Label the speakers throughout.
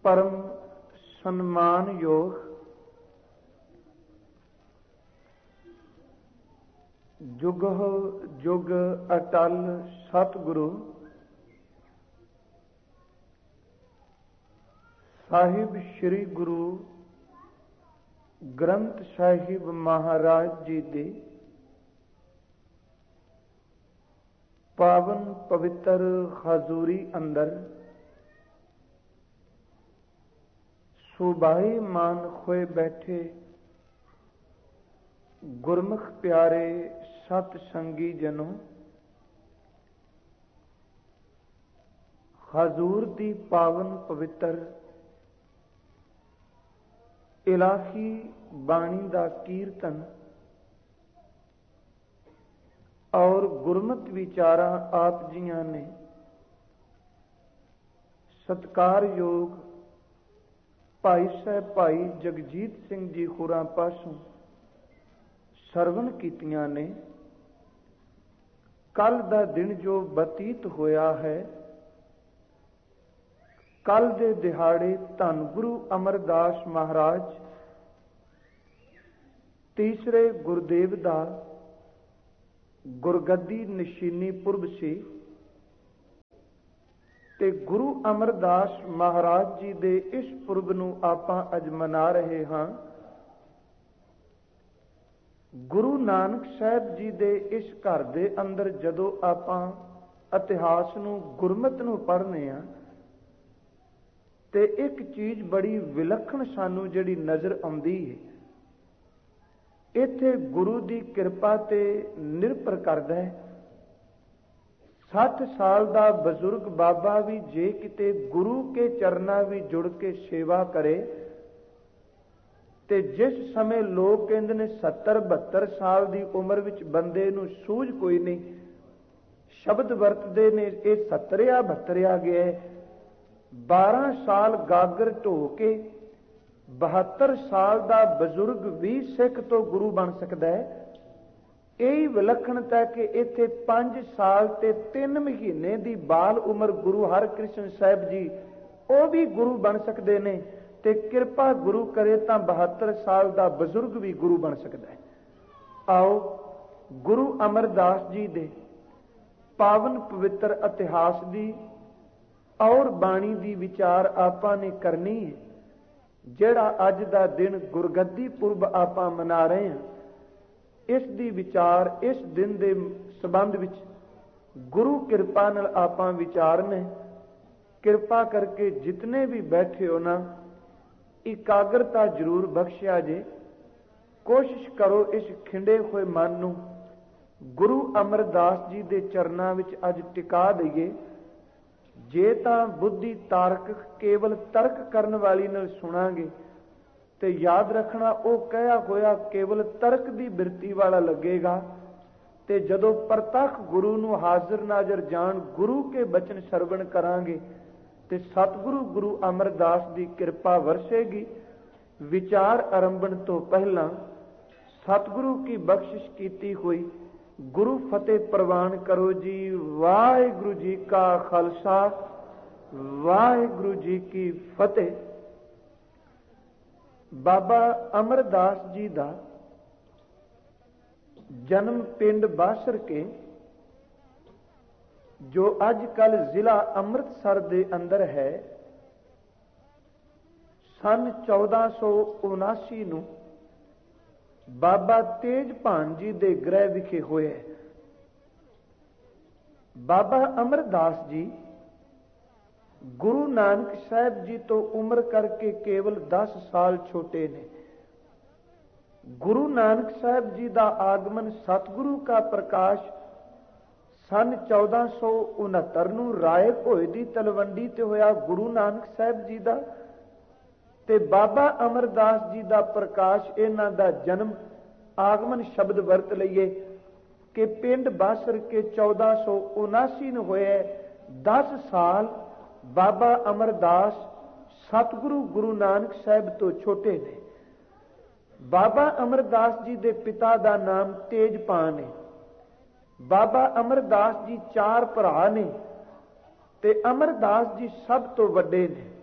Speaker 1: परम सम्मान योग जुग जुग अटल सतगुरु साहिब श्री गुरु ग्रंथ साहिब महाराज जी दे पावन पवित्र हजूरी अंदर सुबाई मान खोए बैठे गुरमुख प्यारे सत संगी जनों, हजूर दी पावन पवित्र इलाही बाणी दा कीर्तन और गुरमत विचारा आप जियां ने सत्कार योग भाई साहब भाई जगजीत सिंह जी खुरा पासों सरवण कीतियां ने। कल दा दिन जो बतीत होया है, कल दे दिहाड़े धन गुरु अमरदास महाराज तीसरे गुरदेव दा गुरगद्दी निशीनी पुरब सी ते गुरु अमरदास महाराज जी दे इस पुरब नूं आपां अज मना रहे हां। गुरु नानक साहब जी दे इस घर दे अंदर जदों आपां इतिहास नूं गुरमत नूं पढ़ने आ ते एक चीज बड़ी विलक्षण सानू जिहड़ी नज़र आउंदी है, इत्थे गुरु दी किरपा ते निर्भर करदा है। 60 साल दा बजुर्ग बाबा भी जे किते गुरु के चरना भी जुड़ के सेवा करे ते जिस समय लोग कहंदे ने 70-72 साल दी उम्र विच बंदे नूं सूझ कोई नहीं, शब्द वरतदे ने ये 70 गया है। 12 साल गागर ढो के 72 साल दा बजुर्ग भी सिख तो गुरु बन सकता है। यही विलक्षणता है कि इत्थे 5 साल ते 3 महीने दी बाल उम्र गुरु हरकृष्ण साहब जी वो भी गुरु बन सकते ने ते किरपा गुरु करे तो 72 साल दा बजुर्ग भी गुरु बन सकता है। आओ गुरु अमरदास जी दे पावन पवित्र इतिहास दी और बाणी दी विचार आपां ने करनी है। जिहड़ा अज दा दिन गुरगद्दी पुरब आपां मना रहे हैं, इस दी विचार इस दिन दे संबंध विच गुरु कृपा नाल आपां विचारने। कृपा करके जितने भी बैठे हो ना, एकाग्रता जरूर बख्शिया जे। कोशिश करो इस खिंडे हुए मन नूं गुरु अमरदास जी दे चरनां विच अज टिका दईए। जे तां बुद्धि तारक केवल तर्क करन वाली नाल सुनांगे ते याद रखना वो कहा होया केवल तर्क दी बिरती वाला लगेगा। ते जदों प्रतख गुरु नूं हाजिर नाजर जान गुरु के बचन सरवण करांगे ते सतगुरु गुरु अमरदास दी कृपा वरसेगी। विचार आरंभण तो पहला सतगुरु की बख्शिश कीती हुई गुरु फतेह प्रवान करो जी। वाहिगुरु जी का खालसा, वाहिगुरु जी की फतेह। बाबा अमरदास जी दा जन्म पिंड बासर के जो अजकल जिला अमृतसर दे अंदर है, सन 1479 नूं बाबा तेजभान जी दे गृह विखे होए। बाबा अमरदास जी गुरु नानक साहब जी तो उम्र करके केवल 10 साल छोटे ने। गुरु नानक साहब जी का आगमन सतगुरु का प्रकाश सन 1469 नूं राय भोए दी तलवंडी ते होया गुरु नानक साहब जी का, ते बाबा अमरदास जी का प्रकाश इन्हां दा जन्म आगमन शब्द वरत लईए कि पिंड बासर के 1479 नूं होया। 10 साल बाबा अमरदास सतगुरु गुरु नानक साहब तो छोटे ने। बाबा अमरदास जी दे पिता दा नाम तेजपान है। बाबा अमरदास जी 4 भरा ने ते अमरदास जी सब तो वड्डे ने।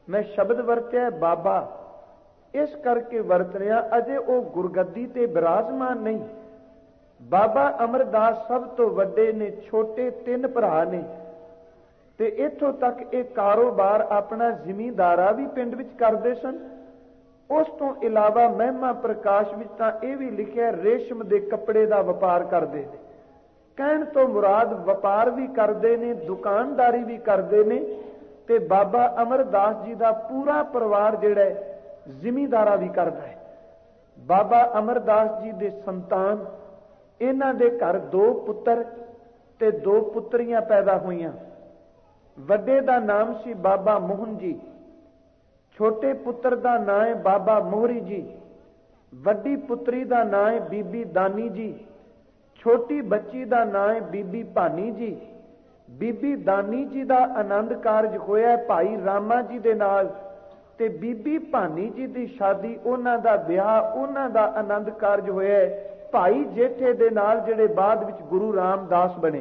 Speaker 1: मैं शब्द वरत्या बाबा इस करके वरत रहा, अजे वो गुरगद्दी ते विराजमान नहीं। बाबा अमरदास सब तो वड्डे ने, छोटे 3 भरा ने, ते इथों तक एक कारोबार अपना जिमींदारा भी पिंड विच करदे सन। उस तो इलावा महिमा प्रकाश विच तां इह भी लिखिआ रेशम दे कपड़े दा वपार करदे ने। कहण तो मुराद वपार भी करदे ने, दुकानदारी भी करदे ने, ते बाबा अमरदास जी दा पूरा परिवार जिहड़ा जिमींदारा भी करदा है। बाबा अमरदास जी दे संतान, इन्हां दे घर 2 पुत्तर ते 2 पुत्रियां पैदा होईयां। वड्डे दा नाम सी बाबा मोहन जी, छोटे पुत्र दा नाम है बाबा मोहरी जी, वड्डी पुत्री दा नाम है बीबी दानी जी, छोटी बच्ची दा नाम है बीबी भानी जी। बीबी दानी जी दा आनंद कारज होया भाई रामा जी दे नाल, ते बीबी भानी जी दी शादी, उन्हां दा विआह, उन्हां दा आनंद कारज होया भाई जेठे दे नाल, जिहड़े बाद विच गुरु रामदास बने।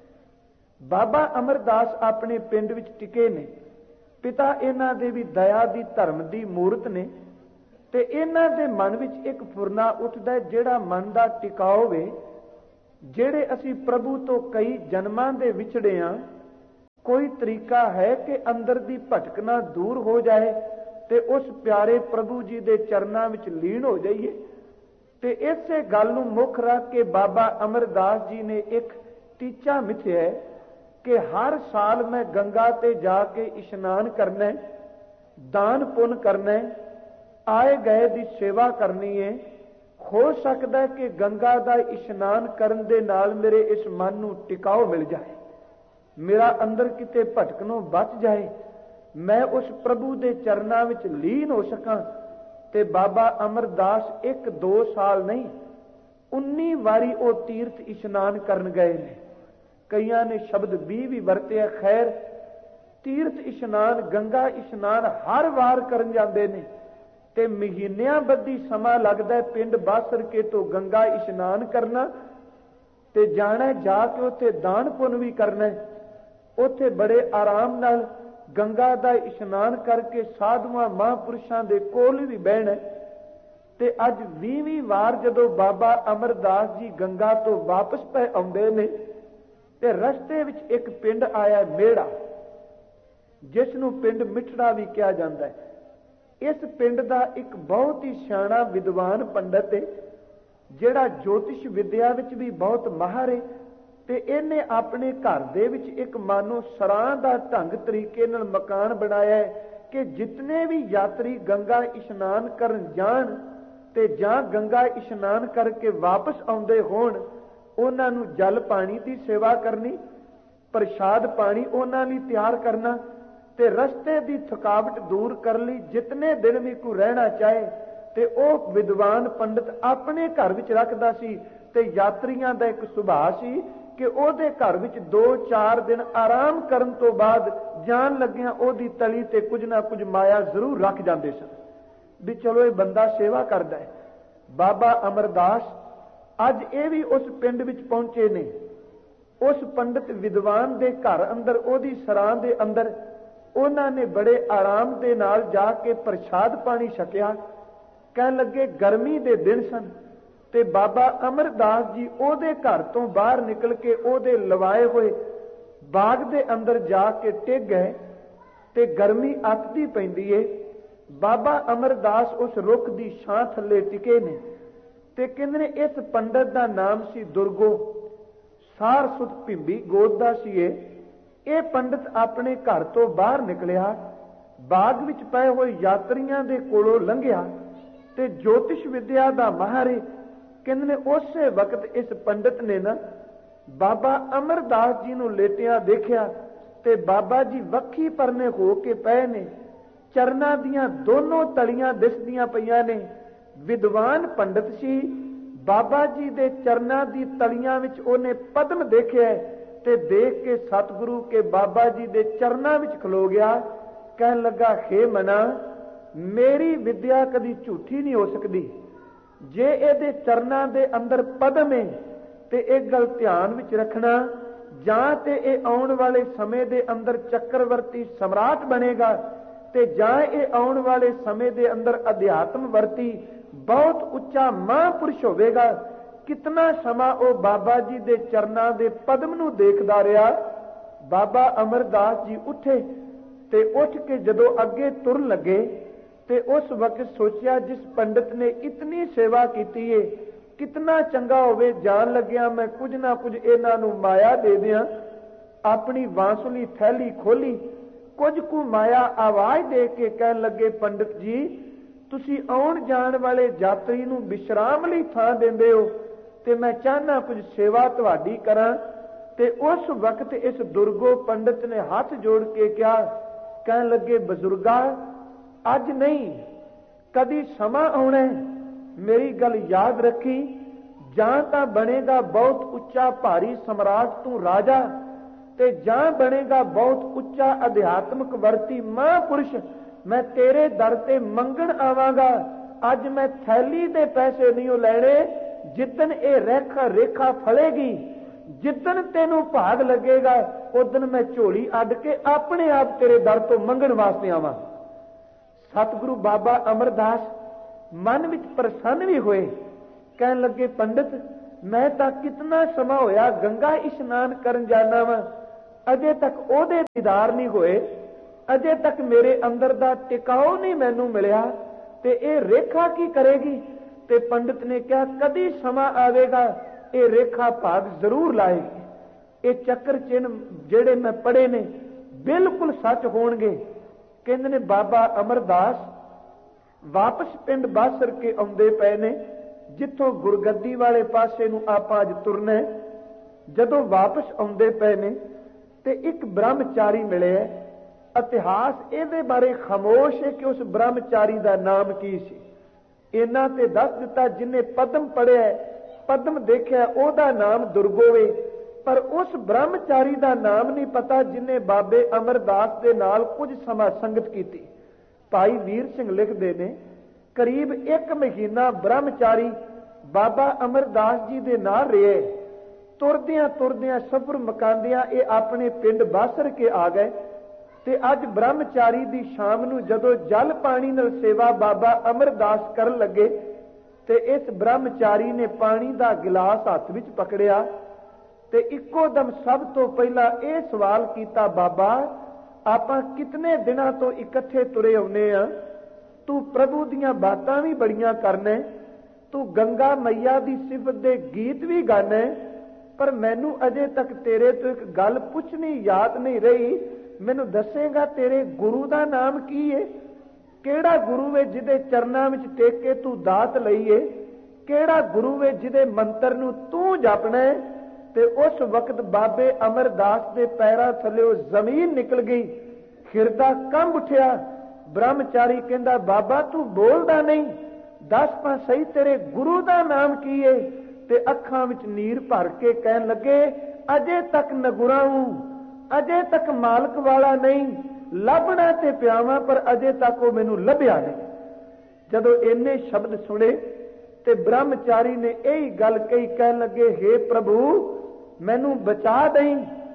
Speaker 1: बाबा अमरदास अपने पिंड विच टिके ने। पिता इन्हां दे भी दया दी, धर्म दी मूरत ने, ते इन्हां दे मन विच एक फुरना उठदा है, जिहड़ा मन दा टिकाव होवे। ਜਿਹੜੇ ਅਸੀਂ ਪ੍ਰਭੂ ਤੋਂ ਕਈ ਜਨਮਾਂ ਦੇ ਵਿਛੜੇ ਹਾਂ, ਕੋਈ ਤਰੀਕਾ ਹੈ ਕਿ ਅੰਦਰ ਦੀ ਭਟਕਣਾ ਦੂਰ ਹੋ ਜਾਏ ਤੇ ਉਸ ਪਿਆਰੇ ਪ੍ਰਭੂ ਜੀ ਦੇ ਚਰਨਾਂ ਵਿੱਚ ਲੀਨ ਹੋ ਜਾਈਏ। ਤੇ ਇਸੇ ਗੱਲ ਨੂੰ ਮੁੱਖ ਰੱਖ ਕੇ ਬਾਬਾ ਅਮਰਦਾਸ ਜੀ ਨੇ ਇੱਕ ਟੀਚਾ ਮਿਥਿਆ ਕਿ ਹਰ ਸਾਲ ਮੈਂ ਗੰਗਾ ਤੇ ਜਾ ਕੇ ਇਸ਼ਨਾਨ ਕਰਨਾ, ਦਾਨ ਪੁੰਨ ਕਰਨਾ, ਆਏ ਗਏ ਦੀ ਸੇਵਾ ਕਰਨੀ ਹੈ। हो सकता है कि गंगा का इशनान करन दे नाल मेरे इस मन नूं टिकाव मिल जाए, मेरा अंदर किते भटकनों बच जाए, मैं उस प्रभु दे चरनां विच लीन हो सकां। ते बाबा अमरदास 1-2 साल नहीं 19 वारी वो तीर्थ इशनान करन गए ने। कईयां ने शब्द 20 भी वरते। खैर, तीर्थ इशनान, गंगा इशनान हर वार करन जांदे ने ते महीनियां बद्धी समा लगदा है पिंड बासर के तो गंगा इशनान करना ते जाना, जाके उत्थे दान पुण्य भी करना। उत्थे बड़े आराम नाल गंगा दा इशनान करके साधुआं महापुरुषां दे कोल भी बहना। ते अज 20 वार जदों बाबा अमरदास जी गंगा तो वापस पे आउंदे ने ते रस्ते विच एक पिंड आया मेड़ा, जिस नूं पिंड मिठड़ा भी कहा जाता है। इस पिंड का एक बहुत ही सियाणा विद्वान पंडित है, जिहड़ा ज्योतिष विद्या विच भी बहुत माहर है। ते इहने अपने घर दे विच एक मानो सरां दा ढंग तरीके नाल मकान बनाया है कि जितने भी यात्री गंगा इशनान करन जाण ते जां गंगा इशनान करके वापस आउंदे होण, उन्हां नूं जल पानी दी सेवा करनी, प्रसाद पानी उन्हां लई तैयार करना ते रस्ते दी थकावट दूर कर ली। जितने दिन भी कोई रहना चाहे ते ओह विद्वान पंडित अपने घर विच रखदा सी। ते यात्रियां दा एक सुभाअ सी कि ओहदे घर विच 2-4 दिन आराम करन तो बाद जान लग्गियां ओहदी तली ते कुछ ना कुछ माया जरूर रख जांदे सन भी चलो ये बंदा सेवा करदा है। बाबा अमरदास अज ये भी उस पिंड विच पहुंचे ने। उस पंडित विद्वान दे घर अंदर, ओहदी सरां दे अंदर उन्होंने बड़े आराम दे नाल जाके प्रसाद पानी छकिया। कह लगे गर्मी दे दिन सन ते बाबा अमरदास जी ओहदे घर तो बाहर निकल के ओहदे लवाए हुए बाग दे अंदर जाके टिक गए ते गर्मी अतदी पैंदी है। बाबा अमरदास उस रुख दी छां थल्ले टिके ने ते कहंदे ने इस पंडित दा नाम सी दुर्गो, सार सुत भिंबी गोद दा सी। ਇਹ ਪੰਡਿਤ ਆਪਣੇ ਘਰ ਤੋਂ ਬਾਹਰ ਨਿਕਲਿਆ, ਬਾਗ ਵਿੱਚ ਪਏ ਹੋਏ ਯਾਤਰੀਆਂ ਦੇ ਕੋਲੋਂ ਲੰਘਿਆ ਤੇ ਜੋਤਿਸ਼ ਵਿਦਿਆ ਦਾ ਮਾਹਰ ਕਹਿੰਦੇ ਨੇ ਉਸੇ ਵਕਤ ਇਸ ਪੰਡਿਤ ਨੇ ਨਾ ਬਾਬਾ ਅਮਰਦਾਸ ਜੀ ਨੂੰ ਲੇਟਿਆਂ ਦੇਖਿਆ ਤੇ ਬਾਬਾ ਜੀ ਵੱਖੀ ਪਰਨੇ ਹੋ ਕੇ ਪਏ ਨੇ, ਚਰਨਾਂ ਦੀਆਂ ਦੋਨੋਂ ਤਲੀਆਂ ਦਿਸਦੀਆਂ ਪਈਆਂ ਨੇ। ਵਿਦਵਾਨ ਪੰਡਿਤ ਸੀ। ਬਾਬਾ ਜੀ ਦੇ ਚਰਨਾਂ ਦੀ ਤਲੀਆਂ ਵਿੱਚ ਉਹਨੇ ਪਦਮ ਦੇਖਿਆ ਤੇ ਦੇਖ ਕੇ ਸਤਿਗੁਰੂ ਕੇ ਬਾਬਾ ਜੀ ਦੇ ਚਰਨਾਂ ਵਿੱਚ ਖਲੋ ਗਿਆ। ਕਹਿਣ ਲੱਗਾ, ਹੇ ਮਨਾ, ਮੇਰੀ ਵਿਦਿਆ ਕਦੀ ਝੂਠੀ ਨਹੀਂ ਹੋ ਸਕਦੀ। ਜੇ ਇਹਦੇ ਚਰਨਾਂ ਦੇ ਅੰਦਰ ਪਦਮ ਹੈ ਤੇ ਇਹ ਗੱਲ ਧਿਆਨ ਵਿੱਚ ਰੱਖਣਾ, ਜਾਂ ਤੇ ਇਹ ਆਉਣ ਵਾਲੇ ਸਮੇਂ ਦੇ ਅੰਦਰ ਚੱਕਰਵਰਤੀ ਸਮਰਾਟ ਬਣੇਗਾ ਤੇ ਜਾਂ ਇਹ ਆਉਣ ਵਾਲੇ ਸਮੇਂ ਦੇ ਅੰਦਰ ਅਧਿਆਤਮ ਵਰਤੀ ਬਹੁਤ ਉੱਚਾ ਮਹਾਂਪੁਰਸ਼ ਹੋਵੇਗਾ। ਕਿਤਨਾ ਸਮਾਂ ਉਹ ਬਾਬਾ ਜੀ ਦੇ ਚਰਨਾਂ ਦੇ ਪਦਮ ਨੂੰ ਦੇਖਦਾ ਰਿਹਾ। ਬਾਬਾ ਅਮਰਦਾਸ ਜੀ ਉੱਠੇ ਤੇ ਉੱਠ ਕੇ ਜਦੋਂ ਅੱਗੇ ਤੁਰਨ ਲੱਗੇ ਤੇ ਉਸ ਵਕਤ ਸੋਚਿਆ, ਜਿਸ ਪੰਡਿਤ ਨੇ ਇਤਨੀ ਸੇਵਾ ਕੀਤੀ ਏ, ਕਿਤਨਾ ਚੰਗਾ ਹੋਵੇ ਜਾਣ ਲੱਗਿਆ ਮੈਂ ਕੁਝ ਨਾ ਕੁਝ ਇਹਨਾਂ ਨੂੰ ਮਾਇਆ ਦੇ ਦਿਆਂ। ਆਪਣੀ ਬਾਂਸੁਰੀ ਥੈਲੀ ਖੋਲੀ, ਕੁਝ ਕੁ ਮਾਇਆ ਆਵਾਜ਼ ਦੇ ਕੇ ਕਹਿਣ ਲੱਗੇ, ਪੰਡਿਤ ਜੀ ਤੁਸੀਂ ਆਉਣ ਜਾਣ ਵਾਲੇ ਯਾਤਰੀ ਨੂੰ ਵਿਸ਼ਰਾਮ ਲਈ ਥਾਂ ਦਿੰਦੇ ਹੋ ਤੇ ਮੈਂ ਚਾਹਨਾ ਕੁਝ ਸੇਵਾ ਤੁਹਾਡੀ ਕਰਾਂ। ਤੇ ਉਸ ਵਕਤ ਇਸ ਦੁਰਗੋ ਪੰਡਿਤ ਨੇ ਹੱਥ ਜੋੜ ਕੇ ਕਿਹਾ, ਕਹਿਣ ਲੱਗੇ, ਬਜ਼ੁਰਗਾ ਅੱਜ ਨਹੀਂ ਕਦੀ ਸਮਾਂ ਆਉਣਾ, ਮੇਰੀ ਗੱਲ ਯਾਦ ਰੱਖੀ, ਜਾਂ ਤਾਂ ਬਣੇਗਾ ਬਹੁਤ ਉੱਚਾ ਭਾਰੀ ਸਮਰਾਟ ਤੂੰ ਰਾਜਾ, ਤੇ ਜਾਂ ਬਣੇਗਾ ਬਹੁਤ ਉੱਚਾ ਅਧਿਆਤਮਕ ਵਰਤੀ ਮਹਾਂਪੁਰਸ਼। ਮੈਂ ਤੇਰੇ ਦਰ ਤੇ ਮੰਗਣ ਆਵਾਂਗਾ। ਅੱਜ ਮੈਂ ਥੈਲੀ ਦੇ ਪੈਸੇ ਨਹੀਂ ਲੈਣੇ। ਜਿੱਦਣ ਇਹ ਰੇਖਾ ਫਲੇਗੀ, ਜਿੱਦਣ ਤੈਨੂੰ ਭਾਗ ਲੱਗੇਗਾ, ਉਦਣ ਮੈਂ ਝੋਲੀ ਅੱਡ ਕੇ ਆਪਣੇ ਆਪ ਤੇਰੇ ਦਰ ਤੋਂ ਮੰਗਣ ਵਾਸਤੇ ਆਵਾਂ। ਸਤਿਗੁਰੂ ਬਾਬਾ ਅਮਰਦਾਸ ਮਨ ਵਿੱਚ ਪ੍ਰਸੰਨ ਵੀ ਹੋਏ। ਕਹਿਣ ਲੱਗੇ, ਪੰਡਿਤ ਮੈਂ ਤਾਂ ਕਿਤਨਾ ਸਮਾਂ ਹੋਇਆ ਗੰਗਾ ਇਸ਼ਨਾਨ ਕਰਨ ਜਾਣਾ ਵਾ, ਅਜੇ ਤੱਕ ਉਹਦੇ ਦੀਦਾਰ ਨਹੀਂ ਹੋਏ, ਅਜੇ ਤੱਕ ਮੇਰੇ ਅੰਦਰ ਦਾ ਟਿਕਾਓ ਨਹੀਂ ਮੈਨੂੰ ਮਿਲਿਆ, ਤੇ ਇਹ ਰੇਖਾ ਕੀ ਕਰੇਗੀ? ਤੇ ਪੰਡਿਤ ਨੇ ਕਿਹਾ, ਕਦੀ ਸਮਾਂ ਆਵੇਗਾ ਇਹ ਰੇਖਾ ਭਾਗ ਜ਼ਰੂਰ ਲਾਏਗੀ। ਇਹ ਚੱਕਰ ਚਿੰਨ੍ਹ ਜਿਹੜੇ ਮੈਂ ਪੜ੍ਹੇ ਨੇ ਬਿਲਕੁਲ ਸੱਚ ਹੋਣਗੇ। ਕਹਿੰਦੇ ਨੇ ਬਾਬਾ ਅਮਰਦਾਸ ਵਾਪਸ ਪਿੰਡ ਬਾਸਰ ਕੇ ਆਉਂਦੇ ਪਏ ਨੇ, ਜਿੱਥੋਂ ਗੁਰਗੱਦੀ ਵਾਲੇ ਪਾਸੇ ਨੂੰ ਆਪਾਂ ਅੱਜ ਤੁਰਨਾ। ਜਦੋਂ ਵਾਪਸ ਆਉਂਦੇ ਪਏ ਨੇ ਤੇ ਇੱਕ ਬ੍ਰਹਮਚਾਰੀ ਮਿਲਿਆ। ਇਤਿਹਾਸ ਇਹਦੇ ਬਾਰੇ ਖਾਮੋਸ਼ ਹੈ ਕਿ ਉਸ ਬ੍ਰਹਮਚਾਰੀ ਦਾ ਨਾਮ ਕੀ ਸੀ। ਇਹਨਾਂ ਤੇ ਦੱਸ ਦਿੱਤਾ, ਜਿਹਨੇ ਪਦਮ ਪੜਿਆ, ਪਦਮ ਦੇਖਿਆ, ਉਹਦਾ ਨਾਮ ਦੁਰਗੋਵੇ, ਪਰ ਉਸ ਬ੍ਰਹਮਚਾਰੀ ਦਾ ਨਾਮ ਨਹੀਂ ਪਤਾ ਜਿਹਨੇ ਬਾਬੇ ਅਮਰਦਾਸ ਦੇ ਨਾਲ ਕੁਝ ਸਮਾਂ ਸੰਗਤ ਕੀਤੀ। ਭਾਈ ਵੀਰ ਸਿੰਘ ਲਿਖਦੇ ਨੇ, ਕਰੀਬ 1 ਮਹੀਨਾ ਬ੍ਰਹਮਚਾਰੀ ਬਾਬਾ ਅਮਰਦਾਸ ਜੀ ਦੇ ਨਾਲ ਰਹੇ। ਤੁਰਦਿਆਂ ਤੁਰਦਿਆਂ ਸਫ਼ਰ ਮੁਕਾਉਂਦਿਆਂ ਇਹ ਆਪਣੇ ਪਿੰਡ ਬਾਸਰ ਕੇ ਆ ਗਏ। ਤੇ ਅੱਜ ਬ੍ਰਹਮਚਾਰੀ ਦੀ ਸ਼ਾਮ ਨੂੰ ਜਦੋਂ ਜਲ ਪਾਣੀ ਨਾਲ ਸੇਵਾ ਬਾਬਾ ਅਮਰਦਾਸ ਕਰਨ ਲੱਗੇ ਤੇ ਇਸ ਬ੍ਰਹਮਚਾਰੀ ਨੇ ਪਾਣੀ ਦਾ ਗਿਲਾਸ ਹੱਥ ਵਿੱਚ ਪਕੜਿਆ ਤੇ ਇੱਕੋ ਦਮ ਸਭ ਤੋਂ ਪਹਿਲਾਂ ਇਹ ਸਵਾਲ ਕੀਤਾ, ਬਾਬਾ ਆਪਾਂ ਕਿਤਨੇ ਦਿਨਾਂ ਤੋਂ ਇਕੱਠੇ ਤੁਰੇ ਆਉਨੇ ਆ, ਤੂੰ ਪ੍ਰਭੂ ਦੀਆਂ ਬਾਤਾਂ ਵੀ ਬੜੀਆਂ ਕਰਨਾ, ਤੂੰ ਗੰਗਾ ਮਈਆ ਦੀ ਸਿਫਤ ਦੇ ਗੀਤ ਵੀ ਗਾਣਾ, ਪਰ ਮੈਨੂੰ ਅਜੇ ਤੱਕ ਤੇਰੇ ਤੋਂ ਇੱਕ ਗੱਲ ਪੁੱਛਣੀ ਯਾਦ ਨਹੀਂ ਰਹੀ। ਮੈਨੂੰ ਦੱਸੇਗਾ ਤੇਰੇ ਗੁਰੂ ਦਾ ਨਾਮ ਕੀ ਹੈ? ਕਿਹੜਾ ਗੁਰੂ ਹੈ ਜਿਹਦੇ ਚਰਨਾਂ ਵਿੱਚ ਟੇਕ ਕੇ ਤੂੰ ਦਾਤ ਲਈਏ? ਕਿਹੜਾ ਗੁਰੂ ਹੈ ਜਿਹਦੇ ਮੰਤਰ ਨੂੰ ਤੂੰ ਜਪਣਾ? ਤੇ ਉਸ ਵਕਤ ਬਾਬੇ ਅਮਰਦਾਸ ਦੇ ਪੈਰਾਂ ਥੱਲੇ ਜ਼ਮੀਨ ਨਿਕਲ ਗਈ, ਹਿਰਦਾ ਕੰਬ ਉੱਠਿਆ। ਬ੍ਰਹਮਚਾਰੀ ਕਹਿੰਦਾ, ਬਾਬਾ ਤੂੰ ਬੋਲਦਾ ਨਹੀਂ, ਦੱਸ ਤਾਂ ਸਹੀ ਤੇਰੇ ਗੁਰੂ ਦਾ ਨਾਮ ਕੀ ਹੈ? ਤੇ ਅੱਖਾਂ ਵਿੱਚ ਨੀਰ ਭਰ ਕੇ ਕਹਿਣ ਲੱਗੇ, ਅਜੇ ਤੱਕ ਨਗੁਰਾ ਹੂੰ, ਅਜੇ ਤੱਕ ਮਾਲਕ ਵਾਲਾ ਨਹੀਂ, ਲੱਭਣਾ ਤੇ ਪਿਆਵਾਂ ਪਰ ਅਜੇ ਤੱਕ ਉਹ ਮੈਨੂੰ ਲੱਭਿਆ ਨਹੀਂ। ਜਦੋਂ ਇੰਨੇ ਸ਼ਬਦ ਸੁਣੇ ਤੇ ਬ੍ਰਹਮਚਾਰੀ ਨੇ ਇਹੀ ਗੱਲ ਕਹੀ, ਕਹਿਣ ਲੱਗੇ, ਹੇ ਪ੍ਰਭੂ ਮੈਨੂੰ ਬਚਾ ਦੇਈਂ,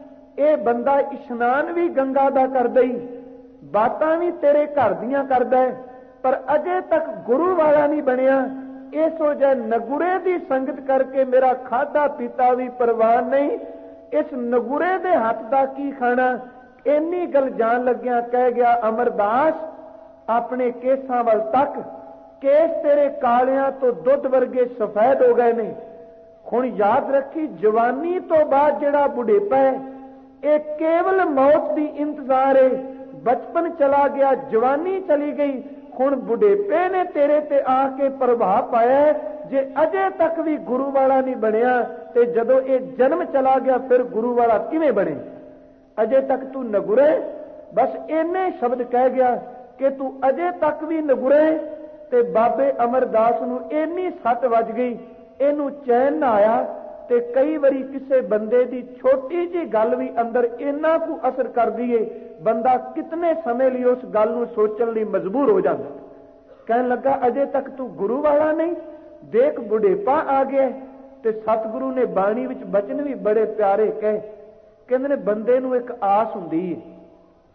Speaker 1: ਇਹ ਬੰਦਾ ਇਸ਼ਨਾਨ ਵੀ ਗੰਗਾ ਦਾ ਕਰਦਾ ਹੀ, ਬਾਤਾਂ ਵੀ ਤੇਰੇ ਘਰ ਦੀਆਂ ਕਰਦਾ, ਪਰ ਅਜੇ ਤੱਕ ਗੁਰੂ ਵਾਲਾ ਨਹੀਂ ਬਣਿਆ। ਇਸੋ ਜੇ ਨਗੁਰੇ ਦੀ ਸੰਗਤ ਕਰਕੇ ਮੇਰਾ ਖਾਧਾ ਪੀਤਾ ਵੀ ਪ੍ਰਵਾਨ ਨਹੀਂ, ਇਸ ਨਗੁਰੇ ਦੇ ਹੱਥ ਦਾ ਕੀ ਖਾਣਾ? ਇੰਨੀ ਗੱਲ ਜਾਣ ਲੱਗਿਆ ਕਹਿ ਗਿਆ, ਅਮਰਦਾਸ ਆਪਣੇ ਕੇਸਾਂ ਵੱਲ ਤੱਕ, ਕੇਸ ਤੇਰੇ ਕਾਲਿਆਂ ਤੋਂ ਦੁੱਧ ਵਰਗੇ ਸਫੈਦ ਹੋ ਗਏ ਨੇ। ਹੁਣ ਯਾਦ ਰੱਖੀ, ਜਵਾਨੀ ਤੋਂ ਬਾਅਦ ਜਿਹੜਾ ਬੁਢੇਪਾ ਹੈ ਇਹ ਕੇਵਲ ਮੌਤ ਦੀ ਇੰਤਜ਼ਾਰ ਹੈ। ਬਚਪਨ ਚਲਾ ਗਿਆ, ਜਵਾਨੀ ਚਲੀ ਗਈ, ਹੁਣ ਬੁਢੇਪੇ ਨੇ ਤੇਰੇ ਤੇ ਆ ਕੇ ਪ੍ਰਭਾਵ ਪਾਇਆ। ਜੇ ਅਜੇ ਤੱਕ ਵੀ ਗੁਰੂ ਵਾਲਾ ਨਹੀਂ ਬਣਿਆ ਤੇ ਜਦੋਂ ਇਹ ਜਨਮ ਚਲਾ ਗਿਆ ਫਿਰ ਗੁਰੂ ਵਾਲਾ ਕਿਵੇਂ ਬਣੇ? ਅਜੇ ਤੱਕ ਤੂੰ ਨਗੁਰੇ। ਬਸ ਇੰਨੇ ਸ਼ਬਦ ਕਹਿ ਗਿਆ ਕਿ ਤੂੰ ਅਜੇ ਤੱਕ ਵੀ ਨਗੁਰੇ। ਤੇ ਬਾਬੇ ਅਮਰਦਾਸ ਨੂੰ ਇੰਨੀ ਸੱਟ ਵੱਜ ਗਈ, ਇਹਨੂੰ ਚੈਨ ਨਾ ਆਇਆ। ਤੇ ਕਈ ਵਾਰੀ ਕਿਸੇ ਬੰਦੇ ਦੀ ਛੋਟੀ ਜਿਹੀ ਗੱਲ ਵੀ ਅੰਦਰ ਇੰਨਾ ਕੁ ਅਸਰ ਕਰਦੀ ਏ, ਬੰਦਾ ਕਿਤਨੇ ਸਮੇਂ ਲਈ ਉਸ ਗੱਲ ਨੂੰ ਸੋਚਣ ਲਈ ਮਜਬੂਰ ਹੋ ਜਾਂਦਾ। ਕਹਿਣ ਲੱਗਾ, ਅਜੇ ਤੱਕ ਤੂੰ ਗੁਰੂ ਵਾਲਾ ਨਹੀਂ, ਦੇਖ ਬੁਢੇਪਾ ਆ ਗਿਆ। ਤੇ ਸਤਿਗੁਰੂ ਨੇ ਬਾਣੀ ਵਿੱਚ ਬਚਨ ਵੀ ਬੜੇ ਪਿਆਰੇ ਕਹੇ। ਕਹਿੰਦੇ ਨੇ ਬੰਦੇ ਨੂੰ ਇੱਕ ਆਸ ਹੁੰਦੀ ਹੈ,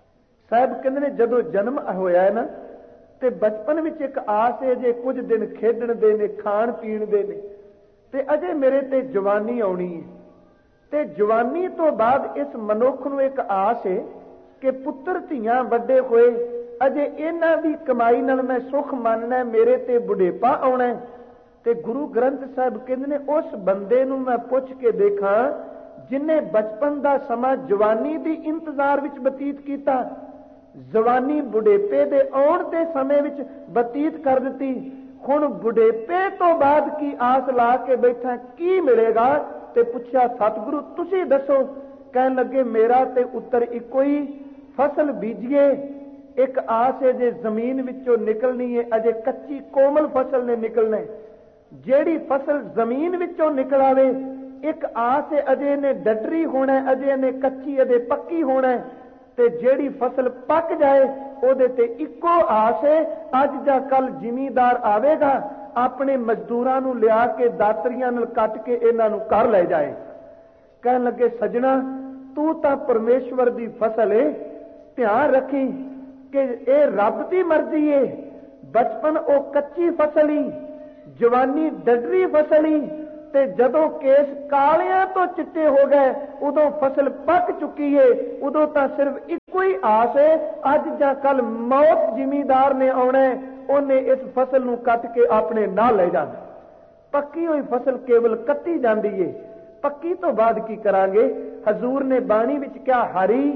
Speaker 1: ਸਾਹਿਬ ਕਹਿੰਦੇ ਨੇ ਜਦੋਂ ਜਨਮ ਹੋਇਆ ਹੈ ਨਾ ਤੇ ਬਚਪਨ ਵਿੱਚ ਇੱਕ ਆਸ ਹੈ ਜੇ ਕੁਝ ਦਿਨ ਖੇਡਣ ਦੇ ਨੇ, ਖਾਣ ਪੀਣ ਦੇ ਨੇ, ਤੇ ਅਜੇ ਮੇਰੇ ਤੇ ਜਵਾਨੀ ਆਉਣੀ ਹੈ। ਤੇ ਜਵਾਨੀ ਤੋਂ ਬਾਅਦ ਇਸ ਮਨੁੱਖ ਨੂੰ ਇੱਕ ਆਸ ਹੈ ਕਿ ਪੁੱਤਰ ਧੀਆਂ ਵੱਡੇ ਹੋਏ, ਅਜੇ ਇਹਨਾਂ ਦੀ ਕਮਾਈ ਨਾਲ ਮੈਂ ਸੁਖ ਮੰਨਣਾ, ਮੇਰੇ ਤੇ ਬੁਢੇਪਾ ਆਉਣਾ। ਤੇ ਗੁਰੂ ਗ੍ਰੰਥ ਸਾਹਿਬ ਕਹਿੰਦੇ ਨੇ ਉਸ ਬੰਦੇ ਨੂੰ ਮੈਂ ਪੁੱਛ ਕੇ ਦੇਖਾਂ ਜਿਨੇ ਬਚਪਨ ਦਾ ਸਮਾਂ ਜਵਾਨੀ ਦੀ ਇੰਤਜ਼ਾਰ ਵਿੱਚ ਬਤੀਤ ਕੀਤਾ, ਜਵਾਨੀ ਬੁਢੇਪੇ ਦੇ ਆਉਣ ਦੇ ਸਮੇਂ ਵਿੱਚ ਬਤੀਤ ਕਰ ਦਿੱਤੀ, ਹੁਣ ਬੁਢੇਪੇ ਤੋਂ ਬਾਅਦ ਕੀ ਆਸ ਲਾ ਕੇ ਬੈਠਾ, ਕੀ ਮਿਲੇਗਾ? ਤੇ ਪੁੱਛਿਆ ਸਤਿਗੁਰੂ ਤੁਸੀਂ ਦੱਸੋ। ਕਹਿਣ ਲੱਗੇ ਮੇਰਾ ਤੇ ਉੱਤਰ ਇੱਕੋ ਹੀ, ਫਸਲ ਬੀਜੀਏ, ਇੱਕ ਆਸ ਹੈ ਜੇ ਜ਼ਮੀਨ ਵਿੱਚੋਂ ਨਿਕਲਣੀ ਹੈ, ਅਜੇ ਕੱਚੀ ਕੋਮਲ ਫਸਲ ਨੇ ਨਿਕਲਣਾ। ਜਿਹੜੀ ਫਸਲ ਜ਼ਮੀਨ ਵਿੱਚੋਂ ਨਿਕਲ ਆਵੇ, ਇੱਕ ਆਸ ਹੈ ਅਜੇ ਇਹਨੇ ਡੱਡਰੀ ਹੋਣਾ, ਅਜੇ ਇਹਨੇ ਕੱਚੀ, ਅਜੇ ਪੱਕੀ ਹੋਣਾ। ਤੇ ਜਿਹੜੀ ਫਸਲ ਪੱਕ ਜਾਏ ਉਹਦੇ ਤੇ ਇੱਕੋ ਆਸ ਹੈ ਅੱਜ ਜਾਂ ਕੱਲ ਜ਼ਿਮੀਂਦਾਰ ਆਵੇਗਾ, ਆਪਣੇ ਮਜ਼ਦੂਰਾਂ ਨੂੰ ਲਿਆ ਕੇ ਦਾਤਰੀਆਂ ਨਾਲ ਕੱਟ ਕੇ ਇਹਨਾਂ ਨੂੰ ਘਰ ਲੈ ਜਾਏ। ਕਹਿਣ ਲੱਗੇ ਸੱਜਣਾ ਤੂੰ ਤਾਂ ਪਰਮੇਸ਼ਵਰ ਦੀ ਫਸਲ ਏ, ਧਿਆਨ ਰੱਖੀ ਕਿ ਇਹ ਰੱਬ ਦੀ ਮਰਜ਼ੀ ਏ। ਬਚਪਨ ਉਹ ਕੱਚੀ ਫਸਲ ਹੀ, ਜਵਾਨੀ ਡੱਡਰੀ ਫਸਲ ਹੀ, ਤੇ ਜਦੋਂ ਕੇਸ ਕਾਲਿਆਂ ਤੋਂ ਚਿੱਟੇ ਹੋ ਗਏ ਉਦੋਂ ਫਸਲ ਪੱਕ ਚੁੱਕੀ ਏ। ਉਦੋਂ ਤਾਂ ਸਿਰਫ ਇੱਕੋ ਹੀ ਆਸ ਏ ਅੱਜ ਜਾਂ ਕੱਲ ਮੌਤ ਜ਼ਿਮੀਂਦਾਰ ਨੇ ਆਉਣਾ, ਉਹਨੇ ਇਸ ਫਸਲ ਨੂੰ ਕੱਟ ਕੇ ਆਪਣੇ ਨਾਲ ਲੈ ਜਾਣਾ। ਪੱਕੀ ਹੋਈ ਫਸਲ ਕੇਵਲ ਕੱਟੀ ਜਾਂਦੀ ਏ, ਪੱਕੀ ਤੋਂ ਬਾਅਦ ਕੀ ਕਰਾਂਗੇ? ਹਜ਼ੂਰ ਨੇ ਬਾਣੀ ਵਿੱਚ ਕਿਹਾ ਹਰੀ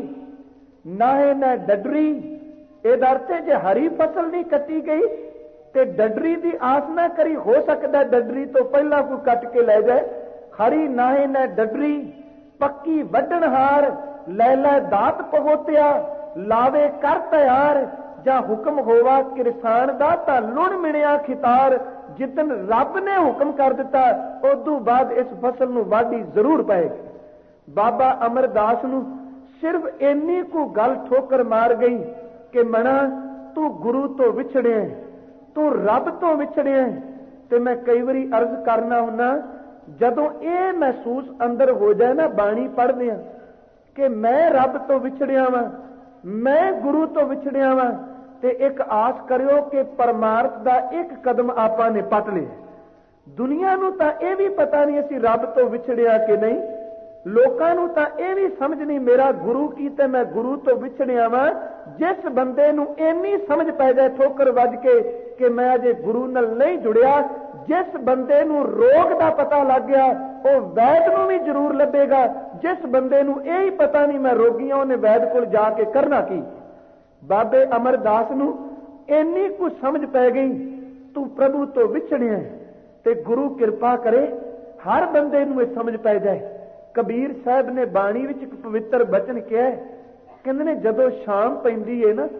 Speaker 1: ਨਾਹੇ ਨਾ ਡੱਡਰੀ। ਇਹਦਾ ਅਰਥ ਹੈ ਜੇ ਹਰੀ ਫਸਲ ਨਹੀਂ ਕੱਟੀ ਗਈ ਤੇ ਡੱਡਰੀ ਦੀ ਆਸ ਨਾ ਕਰੀ, ਹੋ ਸਕਦਾ ਡੱਡਰੀ ਤੋਂ ਪਹਿਲਾਂ ਕੋਈ ਕੱਟ ਕੇ ਲੈ ਜਾਏ। ਹਰੀ ਨਾਹੇ ਨਾ ਡੱਡਰੀ, ਪੱਕੀ ਵੱਢਣ ਹਾਰ, ਲੈ ਲੈ ਦਾਤ ਪਹੋਤਿਆ, ਲਾਵੇ ਕਰ ਤਿਆਰ, ਜਾਂ ਹੁਕਮ ਹੋਵਾ ਕਿਰਸਾਨ ਦਾ ਤਾਂ ਲੁਣ ਮਿਣਿਆ ਖਿਤਾਰ। ਜਿੱਦਨ ਰੱਬ ਨੇ ਹੁਕਮ ਕਰ ਦਿੱਤਾ ਉਦੋਂ ਬਾਅਦ ਇਸ ਫਸਲ ਨੂੰ ਵਾਢੀ ਜ਼ਰੂਰ ਪਏਗੀ। ਬਾਬਾ ਅਮਰਦਾਸ ਨੂੰ ਸਿਰਫ ਇੰਨੀ ਕੁ ਗੱਲ ਠੋਕਰ ਮਾਰ ਗਈ ਕਿ ਮਣਾ ਤੂੰ ਗੁਰੂ ਤੋਂ ਵਿਛੜਿਆ, ਤੂੰ ਰੱਬ ਤੋਂ ਵਿਛੜਿਆ। ਤੇ ਮੈਂ ਕਈ ਵਾਰੀ ਅਰਜ਼ ਕਰਨਾ ਹੁੰਨਾ, ਜਦੋਂ ਇਹ ਮਹਿਸੂਸ ਅੰਦਰ ਹੋ ਜਾਏ ਨਾ ਬਾਣੀ ਪੜ੍ਹਦੇ ਆ ਕਿ ਮੈਂ ਰੱਬ ਤੋਂ ਵਿਛੜਿਆ ਵਾਂ, ਮੈਂ ਗੁਰੂ ਤੋਂ ਵਿਛੜਿਆ ਵਾਂ, ਤੇ ਇੱਕ ਆਸ ਕਰਿਓ ਕਿ ਪਰਮਾਰਥ ਦਾ ਇੱਕ ਕਦਮ ਆਪਾਂ ਨੇ ਪੱਟ ਲਿਆ। ਦੁਨੀਆ ਨੂੰ ਤਾਂ ਇਹ ਵੀ ਪਤਾ ਨਹੀਂ ਅਸੀਂ ਰੱਬ ਤੋਂ ਵਿਛੜਿਆ ਕਿ ਨਹੀਂ, ਲੋਕਾਂ ਨੂੰ ਤਾਂ ਇਹ ਵੀ ਸਮਝ ਨਹੀਂ ਮੇਰਾ ਗੁਰੂ ਕੀ ਤੇ ਮੈਂ ਗੁਰੂ ਤੋਂ ਵਿਛੜਿਆ ਵਾਂ। ਜਿਸ ਬੰਦੇ ਨੂੰ ਇੰਨੀ ਸਮਝ ਪੈ ਜਾਏ ਠੋਕਰ ਵੱਜ ਕੇ ਕਿ ਮੈਂ ਅਜੇ ਗੁਰੂ ਨਾਲ ਨਹੀਂ ਜੁੜਿਆ, ਜਿਸ ਬੰਦੇ ਨੂੰ ਰੋਗ ਦਾ ਪਤਾ ਲੱਗ ਗਿਆ ਉਹ ਵੈਦ ਨੂੰ ਵੀ ਜ਼ਰੂਰ ਲੱਭੇਗਾ। ਜਿਸ ਬੰਦੇ ਨੂੰ ਇਹ ਹੀ ਪਤਾ ਨਹੀਂ ਮੈਂ ਰੋਗੀਆਂ, ਉਹਨੇ ਵੈਦ ਕੋਲ ਜਾ ਕੇ ਕਰਨਾ ਕੀ। ਬਾਬੇ ਅਮਰਦਾਸ ਨੂੰ ਇੰਨੀ ਕੁ ਸਮਝ ਪੈ ਗਈ ਤੂੰ ਪ੍ਰਭੂ ਤੋਂ ਵਿਛੜਿਆ, ਤੇ ਗੁਰੂ ਕਿਰਪਾ ਕਰੇ ਹਰ ਬੰਦੇ ਨੂੰ ਇਹ ਸਮਝ ਪੈ ਜਾਏ। ਕਬੀਰ ਸਾਹਿਬ ਨੇ ਬਾਣੀ ਵਿੱਚ ਇੱਕ ਪਵਿੱਤਰ ਬਚਨ ਕਿਹਾ, ਕਹਿੰਦੇ ਨੇ ਜਦੋਂ ਸ਼ਾਮ ਪੈਂਦੀ ਏ ਨਾ,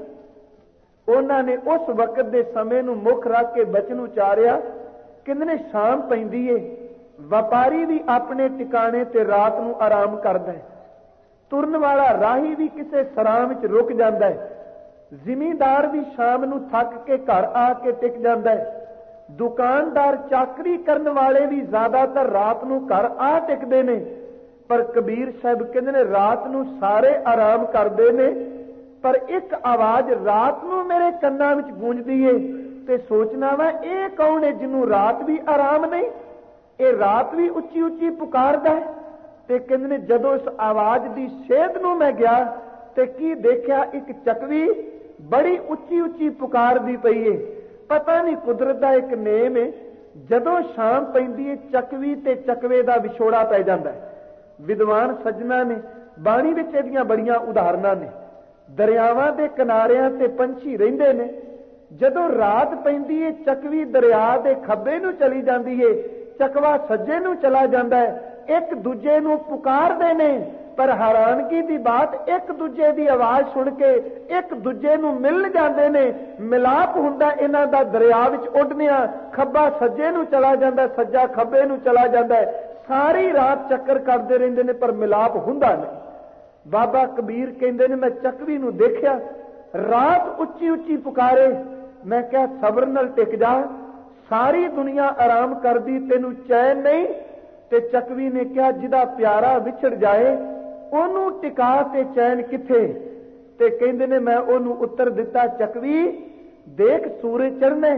Speaker 1: ਉਹਨਾਂ ਨੇ ਉਸ ਵਕਤ ਦੇ ਸਮੇਂ ਨੂੰ ਮੁੱਖ ਰੱਖ ਕੇ ਬਚਨ ਉਚਾਰਿਆ। ਕਹਿੰਦੇ ਨੇ ਸ਼ਾਮ ਪੈਂਦੀ ਏ, ਵਪਾਰੀ ਵੀ ਆਪਣੇ ਟਿਕਾਣੇ ਤੇ ਰਾਤ ਨੂੰ ਆਰਾਮ ਕਰਦਾ ਹੈ, ਤੁਰਨ ਵਾਲਾ ਰਾਹੀ ਵੀ ਕਿਸੇ ਸਰਾਂ ਵਿੱਚ ਰੁਕ ਜਾਂਦਾ ਹੈ, ਜ਼ਿਮੀਂਦਾਰ ਵੀ ਸ਼ਾਮ ਨੂੰ ਥੱਕ ਕੇ ਘਰ ਆ ਕੇ ਟਿਕ ਜਾਂਦਾ ਹੈ, ਦੁਕਾਨਦਾਰ ਚਾਕਰੀ ਕਰਨ ਵਾਲੇ ਵੀ ਜ਼ਿਆਦਾਤਰ ਰਾਤ ਨੂੰ ਘਰ ਆ ਟਿਕਦੇ ਨੇ। ਪਰ ਕਬੀਰ ਸਾਹਿਬ ਕਹਿੰਦੇ ਨੇ ਰਾਤ ਨੂੰ ਸਾਰੇ ਆਰਾਮ ਕਰਦੇ ਨੇ, ਪਰ ਇੱਕ ਆਵਾਜ਼ ਰਾਤ ਨੂੰ ਮੇਰੇ ਕੰਨਾਂ ਵਿੱਚ ਗੂੰਜਦੀ ਏ ਤੇ ਸੋਚਣਾ ਵਾ ਇਹ ਕੌਣ ਹੈ ਜਿਹਨੂੰ ਰਾਤ ਵੀ ਆਰਾਮ ਨਹੀਂ, ਇਹ ਰਾਤ ਵੀ ਉੱਚੀ ਉੱਚੀ ਪੁਕਾਰਦਾ ਹੈ। ਤੇ ਕਹਿੰਦੇ ਨੇ ਜਦੋਂ ਇਸ ਆਵਾਜ਼ ਦੀ ਸੇਧ ਨੂੰ ਮੈਂ ਗਿਆ ਤੇ ਕੀ ਦੇਖਿਆ, ਇੱਕ ਚੱਕਵੀ ਬੜੀ ਉੱਚੀ ਉੱਚੀ ਪੁਕਾਰਦੀ ਪਈ ਏ। ਪਤਾ ਨਹੀਂ ਕੁਦਰਤ ਦਾ ਇੱਕ ਨੇਮ ਏ, ਜਦੋਂ ਸ਼ਾਮ ਪੈਂਦੀ ਏ ਚੱਕਵੀ ਤੇ ਚੱਕਵੇ ਦਾ ਵਿਛੋੜਾ ਪੈ ਜਾਂਦਾ ਹੈ। ਵਿਦਵਾਨ ਸੱਜਣਾ ਨੇ ਬਾਣੀ ਵਿੱਚ ਇਹਦੀਆਂ ਬੜੀਆਂ ਉਦਾਹਰਨਾਂ ਨੇ। ਦਰਿਆਵਾਂ ਦੇ ਕਿਨਾਰਿਆਂ ਤੇ ਪੰਛੀ ਰਹਿੰਦੇ ਨੇ, ਜਦੋਂ ਰਾਤ ਪੈਂਦੀ ਏ ਚੱਕਵੀ ਦਰਿਆ ਦੇ ਖੱਬੇ ਨੂੰ ਚਲੀ ਜਾਂਦੀ ਏ, ਚੱਕਵਾ ਸੱਜੇ ਨੂੰ ਚਲਾ ਜਾਂਦਾ ਹੈ, ਇੱਕ ਦੂਜੇ ਨੂੰ ਪੁਕਾਰਦੇ ਨੇ। ਪਰ ਹੈਰਾਨਗੀ ਦੀ ਬਾਤ, ਇੱਕ ਦੂਜੇ ਦੀ ਆਵਾਜ਼ ਸੁਣ ਕੇ ਇੱਕ ਦੂਜੇ ਨੂੰ ਮਿਲ ਜਾਂਦੇ ਨੇ, ਮਿਲਾਪ ਹੁੰਦਾ ਇਹਨਾਂ ਦਾ ਦਰਿਆ ਵਿੱਚ ਉੱਡਦਿਆਂ। ਖੱਬਾ ਸੱਜੇ ਨੂੰ ਚਲਾ ਜਾਂਦਾ, ਸੱਜਾ ਖੱਬੇ ਨੂੰ ਚਲਾ ਜਾਂਦਾ ਹੈ, ਸਾਰੀ ਰਾਤ ਚੱਕਰ ਕਰਦੇ ਰਹਿੰਦੇ ਨੇ ਪਰ ਮਿਲਾਪ ਹੁੰਦਾ ਨਹੀਂ। ਬਾਬਾ ਕਬੀਰ ਕਹਿੰਦੇ ਨੇ ਮੈਂ ਚੱਕਵੀ ਨੂੰ ਦੇਖਿਆ ਰਾਤ ਉੱਚੀ ਉੱਚੀ ਪੁਕਾਰੇ, ਮੈਂ ਕਿਹਾ ਸਬਰ ਨਾਲ ਟਿਕ ਜਾ, ਸਾਰੀ ਦੁਨੀਆ ਆਰਾਮ ਕਰਦੀ ਤੈਨੂੰ ਚੈਨ ਨਹੀਂ। ਤੇ ਚੱਕਵੀ ਨੇ ਕਿਹਾ ਜਿਹਦਾ ਪਿਆਰਾ ਵਿਛੜ ਜਾਏ ਉਹਨੂੰ ਟਿਕਾ ਤੇ ਚੈਨ ਕਿੱਥੇ। ਤੇ ਕਹਿੰਦੇ ਨੇ ਮੈਂ ਉਹਨੂੰ ਉੱਤਰ ਦਿੱਤਾ, ਚੱਕਵੀ ਦੇਖ ਸੂਰਜ ਚੜ੍ਹਨਾ,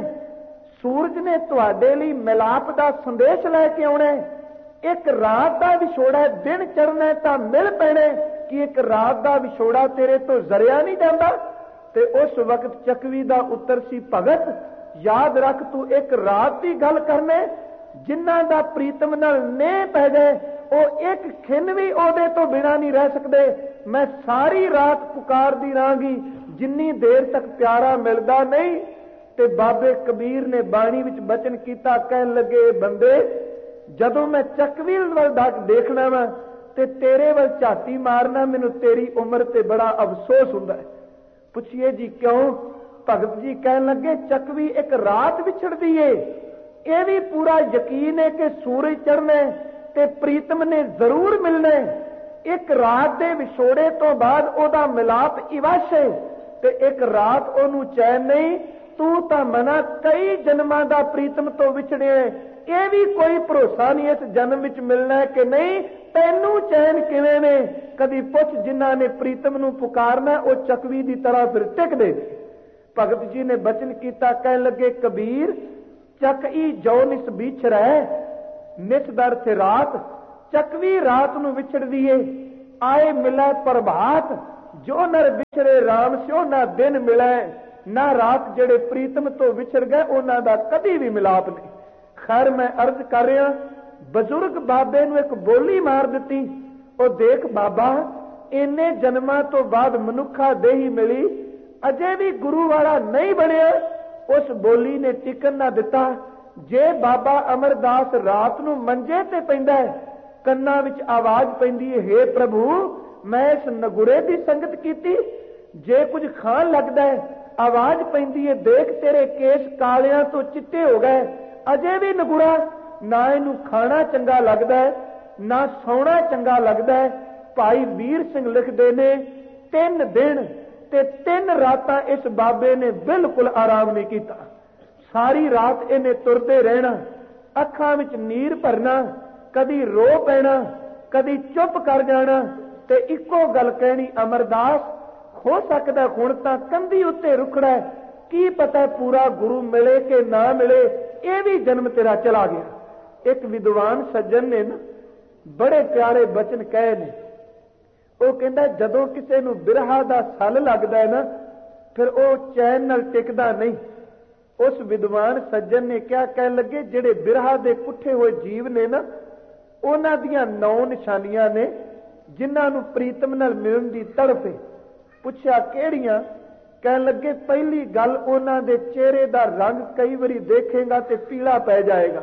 Speaker 1: ਸੂਰਜ ਨੇ ਤੁਹਾਡੇ ਲਈ ਮਿਲਾਪ ਦਾ ਸੰਦੇਸ਼ ਲੈ ਕੇ ਆਉਣਾ। ਇੱਕ ਰਾਤ ਦਾ ਵਿਛੋੜਾ, ਦਿਨ ਚੜ੍ਹਨਾ ਤਾਂ ਮਿਲ ਪੈਣਾ ਕਿ ਇੱਕ ਰਾਤ ਦਾ ਵਿਛੋੜਾ ਤੇਰੇ ਤੋਂ ਜ਼ਰਿਆ ਨਹੀਂ ਜਾਂਦਾ। ਤੇ ਉਸ ਵਕਤ ਚੱਕਵੀ ਦਾ ਉੱਤਰ ਸੀ, ਭਗਤ ਯਾਦ ਰੱਖ ਤੂੰ ਇੱਕ ਰਾਤ ਦੀ ਗੱਲ ਕਰਨੇ, ਜਿਨ੍ਹਾਂ ਦਾ ਪ੍ਰੀਤਮ ਨਾਲ ਨੇਹ ਪੈ ਜਾਏ ਉਹ ਇੱਕ ਖਿੰਨ ਵੀ ਉਹਦੇ ਤੋਂ ਬਿਨਾਂ ਨਹੀਂ ਰਹਿ ਸਕਦੇ। ਮੈਂ ਸਾਰੀ ਰਾਤ ਪੁਕਾਰਦੀ ਰਹਾਂਗੀ ਜਿੰਨੀ ਦੇਰ ਤੱਕ ਪਿਆਰਾ ਮਿਲਦਾ ਨਹੀਂ। ਤੇ ਬਾਬੇ ਕਬੀਰ ਨੇ ਬਾਣੀ ਵਿੱਚ ਬਚਨ ਕੀਤਾ, ਕਹਿਣ ਲੱਗੇ ਬੰਦੇ ਜਦੋਂ ਮੈਂ ਚੱਕਵੀ ਵੱਲ ਦੇਖਣਾ ਵਾ ਤੇ ਤੇਰੇ ਵੱਲ ਝਾਤੀ ਮਾਰਨਾ, ਮੈਨੂੰ ਤੇਰੀ ਉਮਰ ਤੇ ਬੜਾ ਅਫਸੋਸ ਹੁੰਦਾ ਹੈ। ਪੁੱਛੀਏ ਜੀ ਕਿਉਂ? ਭਗਤ ਜੀ ਕਹਿਣ ਲੱਗੇ ਚੱਕਵੀ ਇੱਕ ਰਾਤ ਵਿਛੜਦੀ ਏ, ਇਹ ਵੀ ਪੂਰਾ ਯਕੀਨ ਹੈ ਕਿ ਸੂਰਜ ਚੜ੍ਹਨਾ ਤੇ ਪ੍ਰੀਤਮ ਨੇ ਜ਼ਰੂਰ ਮਿਲਣਾ। ਇੱਕ ਰਾਤ ਦੇ ਵਿਛੋੜੇ ਤੋਂ ਬਾਅਦ ਉਹਦਾ ਮਿਲਾਪ ਇਵਸ਼ ਹੈ ਤੇ ਇੱਕ ਰਾਤ ਉਹਨੂੰ ਚੈਨ ਨਹੀਂ। ਤੂੰ ਤਾਂ ਮਨਾ ਕਈ ਜਨਮਾਂ ਦਾ ਪ੍ਰੀਤਮ ਤੋਂ ਵਿਛੜਿਆ, ਇਹ ਵੀ ਕੋਈ ਭਰੋਸਾ ਨਹੀਂ ਇਸ ਜਨਮ ਵਿੱਚ ਮਿਲਣਾ ਕਿ ਨਹੀਂ। ਤੈਨੂੰ ਚੈਨ ਕਿਵੇਂ ਨੇ? ਕਦੀ ਪੁੱਛ ਜਿਨ੍ਹਾਂ ਨੇ ਪ੍ਰੀਤਮ ਨੂੰ ਪੁਕਾਰਨਾ ਉਹ ਚੱਕਵੀ ਦੀ ਤਰ੍ਹਾਂ ਫਿਰ ਟਿਕਦੇ ਨੇ। ਭਗਤ ਜੀ ਨੇ ਬਚਨ ਕੀਤਾ, ਕਹਿਣ ਲੱਗੇ ਕਬੀਰ ਚੱਕਈ ਜੋ ਨਿਸ ਵਿਛੜੈ, ਨਿਸ ਦਰ ਤੇ ਰਾਤ, ਚੱਕਵੀ ਰਾਤ ਨੂੰ ਵਿਛੜਦੀ ਏ। ਆਏ ਮਿਲੈ ਪ੍ਰਭਾਤ, ਜੋ ਨਰ ਵਿਛੜੇ ਰਾਮ ਸਿਓ ਨਾ ਦਿਨ ਮਿਲੈ, ਨਾ ਰਾਤ ਜਿਹੜੇ ਪ੍ਰੀਤਮ ਤੋਂ ਵਿਛੜ ਗਏ ਉਹਨਾਂ ਦਾ ਕਦੀ ਵੀ ਮਿਲਾਪ ਨਹੀਂ। ਖੈਰ ਮੈਂ ਅਰਜ਼ ਕਰ ਰਿਹਾ, ਬਜ਼ੁਰਗ ਬਾਬੇ ਨੂੰ ਇੱਕ ਬੋਲੀ ਮਾਰ ਦਿੱਤੀ। ਉਹ ਦੇਖ ਬਾਬਾ ਇੰਨੇ ਜਨਮਾਂ ਤੋਂ ਬਾਅਦ ਮਨੁੱਖਾ ਦੇਹੀ ਮਿਲੀ, ਅਜੇ ਵੀ ਗੁਰੂ ਵਾਲਾ ਨਹੀਂ ਬਣਿਆ। ਉਸ ਬੋਲੀ ਨੇ ਟਿਕਣ ਨਾ ਦਿੱਤਾ। ਜੇ ਬਾਬਾ ਅਮਰਦਾਸ ਰਾਤ ਨੂੰ ਮੰਜੇ ਤੇ ਪੈਂਦਾ ਹੈ, ਕੰਨਾਂ ਵਿੱਚ ਆਵਾਜ਼ ਪੈਂਦੀ ਹੈ, ਹੇ ਪ੍ਰਭੂ ਮੈਂ ਇਸ ਨਗੁਰੇ ਦੀ ਸੰਗਤ ਕੀਤੀ। ਜੇ ਕੁਝ ਖਾਣ ਲੱਗਦਾ ਹੈ, ਆਵਾਜ਼ ਪੈਂਦੀ ਹੈ, ਦੇਖ ਤੇਰੇ ਕੇਸ ਕਾਲਿਆਂ ਤੋਂ ਚਿੱਟੇ ਹੋ ਗਏ। ਅਜੇ ਵੀ ਨਗੁਰਾ, ਨਾ ਇਹਨੂੰ ਖਾਣਾ ਚੰਗਾ ਲੱਗਦਾ ਹੈ, ਨਾ ਸੌਣਾ ਚੰਗਾ ਲੱਗਦਾ ਹੈ। ਭਾਈ ਵੀਰ ਸਿੰਘ ਲਿਖਦੇ ਨੇ 3 ਦਿਨ ਤੇ 3 ਰਾਤਾਂ ਇਸ ਬਾਬੇ ਨੇ ਬਿਲਕੁਲ ਆਰਾਮ ਨਹੀਂ ਕੀਤਾ। ਸਾਰੀ ਰਾਤ ਇਹਨੇ ਤੁਰਦੇ ਰਹਿਣਾ, ਅੱਖਾਂ ਵਿੱਚ ਨੀਰ ਭਰਨਾ, ਕਦੀ ਰੋ ਪੈਣਾ, ਕਦੀ ਚੁੱਪ ਕਰ ਜਾਣਾ ਤੇ ਇੱਕੋ ਗੱਲ ਕਹਿਣੀ, ਅਮਰਦਾਸ ਹੋ ਸਕਦਾ ਹੁਣ ਤਾਂ ਕੰਧੀ ਉੱਤੇ ਰੁਕਣਾ, ਕੀ ਪਤਾ ਪੂਰਾ ਗੁਰੂ ਮਿਲੇ ਕਿ ਨਾ ਮਿਲੇ, ਇਹ ਵੀ ਜਨਮ ਤੇਰਾ ਚਲਾ ਗਿਆ। ਇੱਕ ਵਿਦਵਾਨ ਸੱਜਣ ਨੇ ਨਾ ਬੜੇ ਪਿਆਰੇ ਬਚਨ ਕਹੇ ਨੇ। ਉਹ ਕਹਿੰਦਾ ਜਦੋਂ ਕਿਸੇ ਨੂੰ ਬਿਰਹਾ ਦਾ ਸੱਲ ਲੱਗਦਾ ਹੈ ਨਾ, ਫਿਰ ਉਹ ਚੈਨ ਨਾਲ ਟਿਕਦਾ ਨਹੀਂ। ਉਸ ਵਿਦਵਾਨ ਸੱਜਣ ਨੇ ਕਿਹਾ, ਕਹਿਣ ਲੱਗੇ ਜਿਹੜੇ ਬਿਰਹਾ ਦੇ ਪੁੱਠੇ ਹੋਏ ਜੀਵ ਨੇ ਨਾ, ਉਹਨਾਂ ਦੀਆਂ 9 ਨਿਸ਼ਾਨੀਆਂ ਨੇ ਜਿਨ੍ਹਾਂ ਨੂੰ ਪ੍ਰੀਤਮ ਨਾਲ ਮਿਲਣ ਦੀ ਤੜਫ ਹੈ। ਪੁੱਛਿਆ ਕਿਹੜੀਆਂ? ਕਹਿਣ ਲੱਗੇ ਪਹਿਲੀ ਗੱਲ ਉਹਨਾਂ ਦੇ ਚਿਹਰੇ ਦਾ ਰੰਗ ਕਈ ਵਾਰੀ ਦੇਖੇਗਾ ਤੇ ਪੀਲਾ ਪੈ ਜਾਏਗਾ।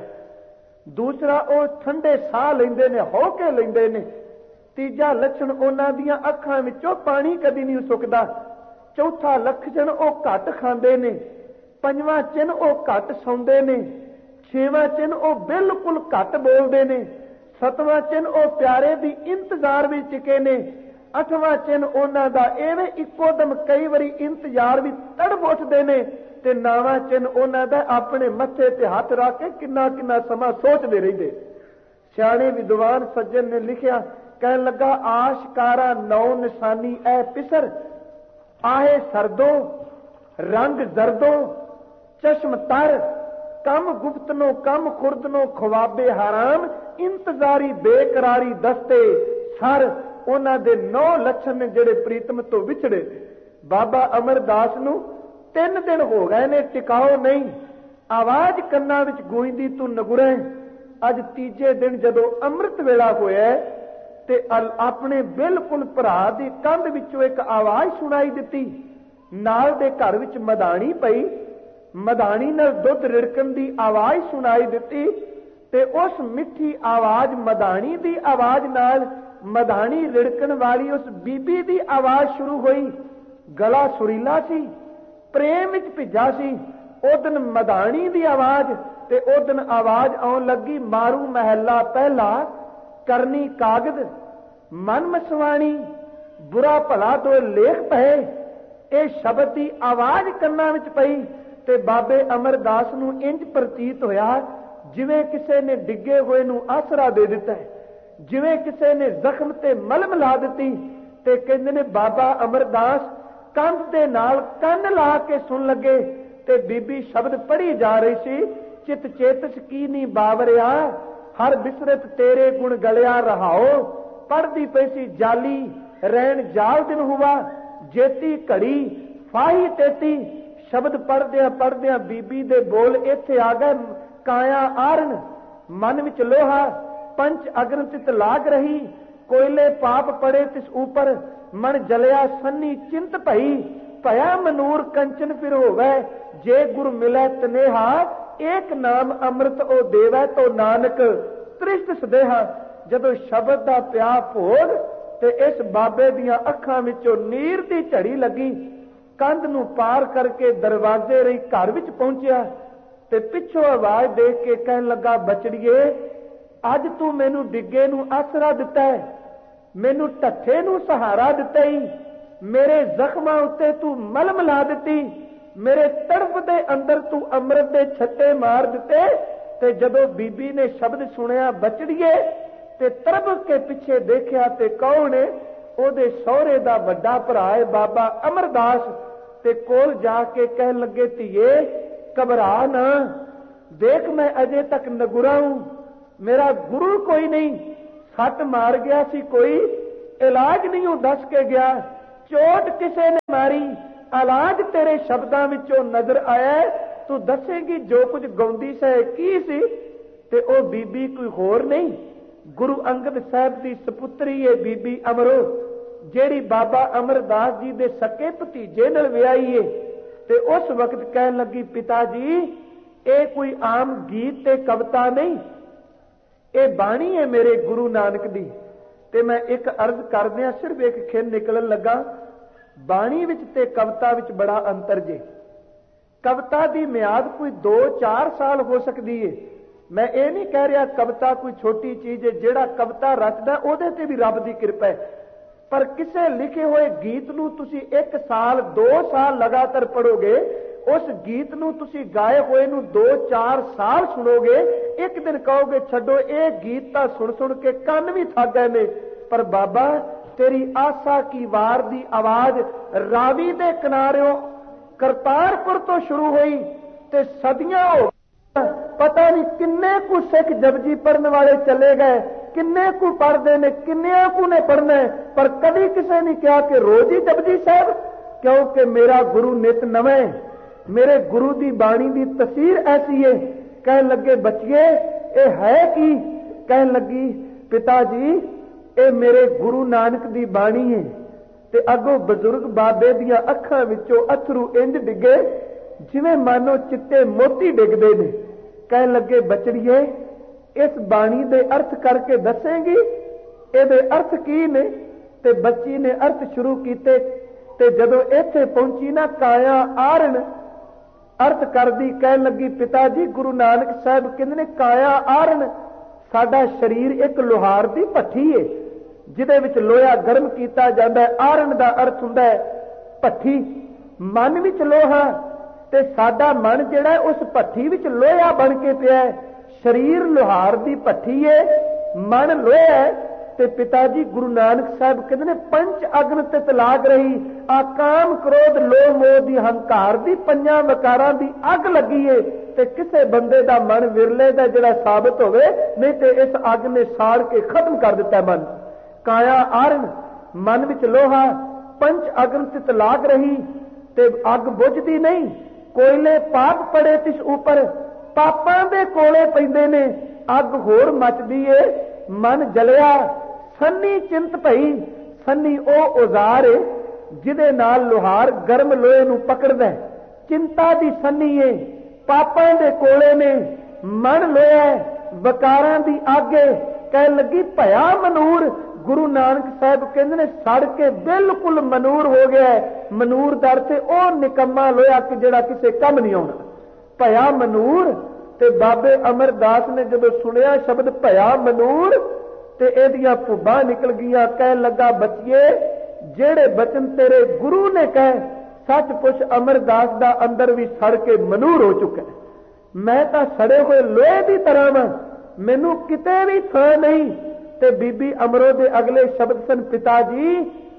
Speaker 1: ਦੂਸਰਾ ਉਹ ਠੰਡੇ ਸਾਹ ਲੈਂਦੇ ਨੇ, ਹੌਕੇ ਲੈਂਦੇ ਨੇ। ਤੀਜਾ ਲੱਛਣ ਉਹਨਾਂ ਦੀਆਂ ਅੱਖਾਂ ਵਿੱਚੋਂ ਪਾਣੀ ਕਦੀ ਨਹੀਂ ਸੁੱਕਦਾ। ਚੌਥਾ ਲੱਛਣ ਉਹ ਘੱਟ ਖਾਂਦੇ ਨੇ। ਪੰਜਵਾਂ ਚਿੰਨ ਉਹ ਘੱਟ ਸੌਂਦੇ ਨੇ। ਛੇਵਾਂ ਚਿੰਨ ਉਹ ਬਿਲਕੁਲ ਘੱਟ ਬੋਲਦੇ ਨੇ। ਸਤਵਾਂ ਚਿੰਨ ਉਹ ਪਿਆਰੇ ਦੀ ਇੰਤਜ਼ਾਰ ਵਿੱਚ ਟਿਕੇ ਨੇ। ਅੱਠਵਾਂ ਚਿੰਨ ਉਹਨਾਂ ਦਾ ਐਵੇਂ ਇੱਕੋ ਦਮ ਕਈ ਵਾਰੀ ਇੰਤਜ਼ਾਰ ਵੀ ਤੜਫ ਉੱਠਦੇ ਨੇ। ਤੇ 9ਵਾਂ ਚਿੰਨ ਉਹਨਾਂ ਦਾ ਆਪਣੇ ਮੱਥੇ ਤੇ ਹੱਥ ਰੱਖ ਕੇ ਕਿੰਨਾ ਕਿੰਨਾ ਸਮਾਂ ਸੋਚਦੇ ਰਹਿੰਦੇ। ਸਿਆਣੇ ਵਿਦਵਾਨ ਸੱਜਣ ਨੇ ਲਿਖਿਆ, ਕਹਿਣ ਲੱਗਾ ਆਸ਼ਕਾਰਾ 9 ਨਿਸ਼ਾਨੀ ਐ ਪਿਸਰ, ਆਹੇ ਸਰਦੋ ਰੰਗ ਜ਼ਰਦੋ ਚਸ਼ਮ ਤਰ, ਕਮ ਗੁਪਤਨੋ ਕਮ ਖੁਰਦਨੋ ਖਵਾਬੇ ਹਰਾਮ, ਇੰਤਜ਼ਾਰੀ ਬੇਕਰਾਰੀ ਦਸਤੇ ਸਰ। ਉਹਨਾਂ ਦੇ 9 ਲੱਛਣ ਨੇ ਜਿਹੜੇ ਪ੍ਰੀਤਮ ਤੋਂ ਵਿਛੜੇ। ਬਾਬਾ ਅਮਰਦਾਸ ਨੂੰ 3 ਦਿਨ ਹੋ ਗਏ ਨੇ, ਟਿਕਾਓ ਨਹੀਂ। ਆਵਾਜ਼ ਕੰਨਾਂ ਵਿੱਚ ਗੂੰਜਦੀ, ਤੂੰ ਨਗੁਰੇ। ਅੱਜ ਤੀਜੇ ਦਿਨ ਜਦੋਂ ਅੰਮ੍ਰਿਤ ਵੇਲਾ ਹੋਇਆ ਤੇ ਆਪਣੇ ਬਿਲਕੁਲ ਭਰਾ ਦੀ ਕੰਧ ਵਿੱਚੋਂ ਇੱਕ ਆਵਾਜ਼ ਸੁਣਾਈ ਦਿੱਤੀ। ਨਾਲ ਦੇ ਘਰ ਵਿੱਚ ਮਧਾਣੀ ਪਈ, ਮਧਾਣੀ ਨਾਲ ਦੁੱਧ ਰਿੜਕਣ ਦੀ ਆਵਾਜ਼ ਸੁਣਾਈ ਦਿੱਤੀ। ਤੇ ਉਸ ਮਿੱਠੀ ਆਵਾਜ਼ ਮਧਾਣੀ ਦੀ ਆਵਾਜ਼ ਨਾਲ ਮਧਾਣੀ ਰਿੜਕਣ ਵਾਲੀ ਉਸ ਬੀਬੀ ਦੀ ਆਵਾਜ਼ ਸ਼ੁਰੂ ਹੋਈ। ਗਲਾ ਸੁਰੀਲਾ ਸੀ, ਪ੍ਰੇਮ ਵਿੱਚ ਭਿੱਜਾ ਸੀ। ਉਦਨ ਮਧਾਣੀ ਦੀ ਆਵਾਜ਼ ਤੇ ਉਦਨ ਆਵਾਜ਼ ਆਉਣ ਲੱਗੀ, ਮਾਰੂ ਮਹਿਲਾ ਪਹਿਲਾ ਕਰਨੀ ਕਾਗਦ, ਮਨ ਮਸਵਾਣੀ ਬੁਰਾ ਭਲਾ ਤੋਂ ਲੇਖ ਪਏ। ਇਹ ਸ਼ਬਦ ਦੀ ਆਵਾਜ਼ ਕੰਨਾਂ ਵਿੱਚ ਪਈ ਤੇ ਬਾਬੇ ਅਮਰਦਾਸ ਨੂੰ ਇੰਜ ਪ੍ਰਤੀਤ ਹੋਇਆ ਜਿਵੇਂ ਕਿਸੇ ਨੇ ਡਿੱਗੇ ਹੋਏ ਨੂੰ ਆਸਰਾ ਦੇ ਦਿੱਤਾ ਹੈ, ਜਿਵੇਂ ਕਿਸੇ ਨੇ ਜ਼ਖਮ ਤੇ ਮਲਮ ਲਾ ਦਿੱਤੀ। ਤੇ ਕਹਿੰਦੇ ਨੇ ਬਾਬਾ ਅਮਰਦਾਸ ਕੰਧ ਦੇ ਨਾਲ ਕੰਨ ਲਾ ਕੇ ਸੁਣ ਲੱਗੇ ਤੇ ਬੀਬੀ ਸ਼ਬਦ ਪੜ੍ਹੀ ਜਾ ਰਹੀ ਸੀ। ਚਿਤ ਚੇਤਸ ਕੀ ਨੀ ਬਾਵਰਿਆ, ਹਰ ਬਿਸਰਤ ਤੇਰੇ ਗੁਣ ਗਲਿਆ ਰਹਾਓ। ਪੜ੍ਹਦੀ ਪਈ ਸੀ ਜਾਲੀ ਰਹਿਣ ਜਾਲ ਦਿਨ ਹੁਆ, ਜੇਤੀ ਘੜੀ ਫਾਹੀ ਤੇਤੀ। ਸ਼ਬਦ ਪੜ੍ਹਦਿਆਂ ਬੀਬੀ ਦੇ ਬੋਲ ਇੱਥੇ ਆ ਗਏ। ਕਾਇਆ ਆਰਨ ਮਨ ਵਿੱਚ ਲੋਹਾ, ਪੰਚ ਅਗਨ ਤਿਤ ਲਾਗ ਰਹੀ। ਕੋਇਲੇ ਪਾਪ ਪੜੇ ਤਿਸ ਉਪਰ, ਮਨ ਜਲਿਆ ਸੰਨੀ ਚਿੰਤ ਭਈ। ਭਇਆ ਮਨੂਰ ਕੰਚਨ ਫਿਰ ਹੋਵੇ, ਜੇ ਗੁਰ ਮਿਲੈ ਤਨੇਹਾ। ਏਕ ਨਾਮ ਅੰਮ੍ਰਿਤ ਉਹ ਦੇਵੈ, ਤੋ ਨਾਨਕ ਤ੍ਰਿਸ਼ਟ ਸਦੇਹਾ। ਜਦੋਂ ਸ਼ਬਦ ਦਾ ਪਿਆ ਭੋਗ ਤੇ ਇਸ ਬਾਬੇ ਦੀਆਂ ਅੱਖਾਂ ਵਿੱਚੋਂ ਨੀਰ ਦੀ ਝੜੀ ਲੱਗੀ। ਕੰਧ ਨੂੰ ਪਾਰ ਕਰਕੇ ਦਰਵਾਜ਼ੇ ਰਹੀ ਘਰ ਵਿੱਚ ਪਹੁੰਚਿਆ ਤੇ ਪਿੱਛੋਂ ਆਵਾਜ਼ ਦੇਖ ਕੇ ਕਹਿਣ ਲੱਗਾ, ਬਚੜੀਏ ਅੱਜ ਤੂੰ ਮੈਨੂੰ ਡਿੱਗੇ ਨੂੰ ਆਸਰਾ ਦਿੱਤਾ ਹੈ, ਮੈਨੂੰ ਢੱਠੇ ਨੂੰ ਸਹਾਰਾ ਦਿੱਤਾ ਹੀ, ਮੇਰੇ ਜ਼ਖਮਾਂ ਉੱਤੇ ਤੂੰ ਮਲਮ ਲਾ ਦਿੱਤੀ, ਮੇਰੇ ਤੜਫ ਦੇ ਅੰਦਰ ਤੂੰ ਅੰਮ੍ਰਿਤ ਦੇ ਛੱਟੇ ਮਾਰ ਦਿੱਤੇ। ਤੇ ਜਦੋਂ ਬੀਬੀ ਨੇ ਸ਼ਬਦ ਸੁਣਿਆ ਬਚੜੀਏ ਤੇ ਤਰਬ ਕੇ ਪਿੱਛੇ ਦੇਖਿਆ ਤੇ ਕੌਣ ਹੈ? ਉਹਦੇ ਸਹੁਰੇ ਦਾ ਵੱਡਾ ਭਰਾ ਹੈ ਬਾਬਾ ਅਮਰਦਾਸ। ਤੇ ਕੋਲ ਜਾ ਕੇ ਕਹਿਣ ਲੱਗੇ, ਧੀਏ ਘਬਰਾ ਨਾ, ਦੇਖ ਮੈਂ ਅਜੇ ਤੱਕ ਨਗੁਰਾ ਹੂੰ, ਮੇਰਾ ਗੁਰੂ ਕੋਈ ਨਹੀਂ, ਸੱਟ ਮਾਰ ਗਿਆ ਸੀ, ਕੋਈ ਇਲਾਜ ਨਹੀਂ ਉਹ ਦੱਸ ਕੇ ਗਿਆ, ਚੋਟ ਕਿਸੇ ਨੇ ਮਾਰੀ, ਇਲਾਜ ਤੇਰੇ ਸ਼ਬਦਾਂ ਵਿੱਚੋਂ ਨਜ਼ਰ ਆਇਆ, ਤੂੰ ਦੱਸੇਂਗੀ ਜੋ ਕੁਝ ਗਾਉਂਦੀ ਸੈ ਕੀ ਸੀ? ਤੇ ਉਹ ਬੀਬੀ ਕੋਈ ਹੋਰ ਨਹੀਂ, ਗੁਰੂ ਅੰਗਦ ਸਾਹਿਬ ਦੀ ਸਪੁੱਤਰੀ ਹੈ ਬੀਬੀ ਅਮਰੋ, ਜਿਹੜੀ ਬਾਬਾ ਅਮਰਦਾਸ ਜੀ ਦੇ ਸਕੇ ਭਤੀਜੇ ਨਾਲ ਵਿਆਹੀ ਏ। ਤੇ ਉਸ ਵਕਤ ਕਹਿਣ ਲੱਗੀ, ਪਿਤਾ ਜੀ ਇਹ ਕੋਈ ਆਮ ਗੀਤ ਤੇ ਕਵਿਤਾ ਨਹੀਂ, ਇਹ ਬਾਣੀ ਹੈ ਮੇਰੇ ਗੁਰੂ ਨਾਨਕ ਦੀ। ਤੇ ਮੈਂ ਇੱਕ ਅਰਜ਼ ਕਰਦਿਆਂ ਸਿਰਫ ਇੱਕ ਖਿੰਨ ਨਿਕਲਣ ਲੱਗਾ, ਬਾਣੀ ਵਿੱਚ ਤੇ ਕਵਿਤਾ ਵਿੱਚ ਬੜਾ ਅੰਤਰ ਜੇ। ਕਵਿਤਾ ਦੀ ਮਿਆਦ ਕੋਈ 2-4 ਸਾਲ ਹੋ ਸਕਦੀ ਏ। ਮੈਂ ਇਹ ਨਹੀਂ ਕਹਿ ਰਿਹਾ ਕਵਿਤਾ ਕੋਈ ਛੋਟੀ ਚੀਜ਼ ਹੈ, ਜਿਹੜਾ ਕਵਿਤਾ ਰਚਦਾ ਉਹਦੇ ਤੇ ਵੀ ਰੱਬ ਦੀ ਕਿਰਪਾ ਹੈ। ਪਰ ਕਿਸੇ ਲਿਖੇ ਹੋਏ ਗੀਤ ਨੂੰ ਤੁਸੀਂ 1 ਸਾਲ 2 ਸਾਲ ਲਗਾਤਾਰ ਪੜੋਗੇ, ਉਸ ਗੀਤ ਨੂੰ ਤੁਸੀਂ ਗਾਏ ਹੋਏ ਨੂੰ 2-4 ਸਾਲ ਸੁਣੋਗੇ, ਇੱਕ ਦਿਨ ਕਹੋਗੇ ਛੱਡੋ ਇਹ ਗੀਤ ਤਾਂ ਸੁਣ ਸੁਣ ਕੇ ਕੰਨ ਵੀ ਥੱਕ ਗਏ ਨੇ। ਪਰ ਬਾਬਾ ਤੇਰੀ ਆਸਾ ਕੀ ਵਾਰ ਦੀ ਆਵਾਜ਼ ਰਾਵੀ ਦੇ ਕਿਨਾਰਿਓਂ ਕਰਤਾਰਪੁਰ ਤੋਂ ਸ਼ੁਰੂ ਹੋਈ ਤੇ ਸਦੀਆਂ ਹੋ ਪਤਾ ਨਹੀਂ ਕਿੰਨੇ ਕੁ ਸਿੱਖ ਜਪਜੀ ਪੜਨ ਵਾਲੇ ਚਲੇ ਗਏ, ਕਿੰਨੇ ਕੁ ਪੜਦੇ ਨੇ, ਕਿੰਨਿਆਂ ਕੁ ਨੇ ਪੜਨਾ, ਪਰ ਕਦੀ ਕਿਸੇ ਨੇ ਕਿਹਾ ਕਿ ਰੋਜ਼ ਹੀ ਜਪਜੀ ਸਾਹਿਬ, ਕਿਉਂਕਿ ਮੇਰਾ ਗੁਰੂ ਨਿਤ ਨਵੇਂ, ਮੇਰੇ ਗੁਰੂ ਦੀ ਬਾਣੀ ਦੀ ਤਸਵੀਰ ਐਸੀ ਹੈ। ਕਹਿਣ ਲੱਗੇ ਬੱਚੀਏ ਇਹ ਹੈ ਕੀ? ਕਹਿਣ ਲੱਗੀ ਪਿਤਾ ਜੀ ਇਹ ਮੇਰੇ ਗੁਰੂ ਨਾਨਕ ਦੀ ਬਾਣੀ ਹੈ। ਤੇ ਅੱਗੋਂ ਬਜ਼ੁਰਗ ਬਾਬੇ ਦੀਆਂ ਅੱਖਾਂ ਵਿੱਚੋਂ ਅਥਰੂ ਇੰਜ ਡਿੱਗੇ ਜਿਵੇਂ ਮਾਨੋ ਚਿੱਟੇ ਮੋਤੀ ਡਿੱਗਦੇ ਨੇ। ਕਹਿਣ ਲੱਗੇ ਬਚੜੀਏ ਇਸ ਬਾਣੀ ਦੇ ਅਰਥ ਕਰਕੇ ਦੱਸੇਂਗੀ, ਇਹਦੇ ਅਰਥ ਕੀ ਨੇ? ਤੇ ਬੱਚੀ ਨੇ ਅਰਥ ਸ਼ੁਰੂ ਕੀਤੇ। ਤੇ ਜਦੋਂ ਇੱਥੇ ਪਹੁੰਚੀ ਨਾ ਕਾਇਆ ਆਰਨ ਅਰਥ ਕਰਦੀ, ਕਹਿਣ ਲੱਗੀ ਪਿਤਾ ਜੀ ਗੁਰੂ ਨਾਨਕ ਸਾਹਿਬ ਕਹਿੰਦੇ ਨੇ ਕਾਇਆ ਆਰਨ, ਸਾਡਾ ਸਰੀਰ ਇੱਕ ਲੋਹਾਰ ਦੀ ਭੱਠੀ ਹੈ ਜਿਹਦੇ ਵਿੱਚ ਲੋਹਾ ਗਰਮ ਕੀਤਾ ਜਾਂਦਾ ਹੈ। ਆਰਨ ਦਾ ਅਰਥ ਹੁੰਦਾ ਹੈ ਭੱਠੀ, ਮਨ ਵਿੱਚ ਲੋਹਾ, ਤੇ ਸਾਡਾ ਮਨ ਜਿਹੜਾ ਉਸ ਭੱਠੀ ਵਿੱਚ ਲੋਹਾ ਬਣ ਕੇ ਪਿਆ। ਸਰੀਰ ਲੋਹਾਰ ਦੀ ਭੱਠੀ ਹੈ, ਮਨ ਲੋਹਾ ਹੈ। ਤੇ ਪਿਤਾ ਜੀ ਗੁਰੂ ਨਾਨਕ ਸਾਹਿਬ ਕਹਿੰਦੇ ਨੇ ਪੰਚ ਅਗਨ ਤਿਤ ਲਾਗ ਰਹੀ, ਆ ਕਾਮ ਕ੍ਰੋਧ ਲੋਭ ਮੋਹ ਦੀ ਹੰਕਾਰ ਦੀ 5 ਵਿਕਾਰਾਂ ਦੀ ਅੱਗ ਲੱਗੀ ਏ। ਤੇ ਕਿਸੇ ਬੰਦੇ ਦਾ ਮਨ ਵਿਰਲੇ ਦਾ ਜਿਹੜਾ ਸਾਬਤ ਹੋਵੇ, ਨਹੀਂ ਤੇ ਇਸ ਅੱਗ ਨੇ ਸਾੜ ਕੇ ਖਤਮ ਕਰ ਦਿੱਤਾ ਮਨ। ਕਾਇਆ ਆਰਨ ਮਨ ਵਿੱਚ ਲੋਹਾ, ਪੰਚ ਅਗਨ ਤਿਤ ਲਾਗ ਰਹੀ, ਤੇ ਅੱਗ ਬੁਝਦੀ ਨਹੀਂ। ਕੋਇਲੇ ਪਾਪ ਪੜੇ ਤਿਸ ਉਪਰ, ਪਾਪਾਂ ਦੇ ਕੋਲੇ ਪੈਂਦੇ ਨੇ, ਅੱਗ ਹੋਰ ਮੱਚਦੀ ਏ। ਮਨ ਜਲਿਆ ਸੰਨੀ ਚਿੰਤ ਭਈ, ਸੰਨੀ ਉਹ ਔਜ਼ਾਰ ਏ ਜਿਹਦੇ ਨਾਲ ਲੋਹਾਰ ਗਰਮ ਲੋਹੇ ਨੂੰ ਪਕੜਦਾ। ਚਿੰਤਾ ਦੀ ਸੰਨੀ ਏ, ਪਾਪਾਂ ਦੇ ਕੋਲੇ ਨੇ, ਮਨ ਲੋਹਾ, ਵਿਕਾਰਾਂ ਦੀ ਅੱਗ ਏ। ਕਹਿਣ ਲੱਗੀ ਭਇਆ ਮਨੂਰ, ਗੁਰੂ ਨਾਨਕ ਸਾਹਿਬ ਕਹਿੰਦੇ ਨੇ ਸੜ ਕੇ ਬਿਲਕੁਲ ਮਨੂਰ ਹੋ ਗਿਆ। ਮਨੂਰ ਦਰ ਤੇ ਉਹ ਨਿਕੰਮਾ ਲੋਹਾ ਕਿ ਜਿਹੜਾ ਕਿਸੇ ਕੰਮ ਨਹੀਂ ਆਉਣਾ, ਭਇਆ ਮਨੂਰ। ਤੇ ਬਾਬੇ ਅਮਰਦਾਸ ਨੇ ਜਦੋਂ ਸੁਣਿਆ ਸ਼ਬਦ ਭਇਆ ਮਨੂਰ ਤੇ ਇਹਦੀਆਂ ਭੁੱਬਾਂ ਨਿਕਲ ਗਈਆਂ। ਕਹਿਣ ਲੱਗਾ ਬੱਚੀਏ ਜਿਹੜੇ ਬਚਨ ਤੇਰੇ ਗੁਰੂ ਨੇ ਕਹੇ, ਸੱਚ ਪੁੱਛ ਅਮਰਦਾਸ ਦਾ ਅੰਦਰ ਵੀ ਸੜ ਕੇ ਮਨੂਰ ਹੋ ਚੁੱਕਾ। ਮੈਂ ਤਾਂ ਸੜੇ ਹੋਏ ਲੋਹੇ ਦੀ ਤਰ੍ਹਾਂ ਵਾਂ, ਮੈਨੂੰ ਕਿਤੇ ਵੀ ਥਾਂ ਨਹੀਂ। ਤੇ ਬੀਬੀ ਅਮਰੋ ਦੇ ਅਗਲੇ ਸ਼ਬਦ ਸਨ, ਪਿਤਾ ਜੀ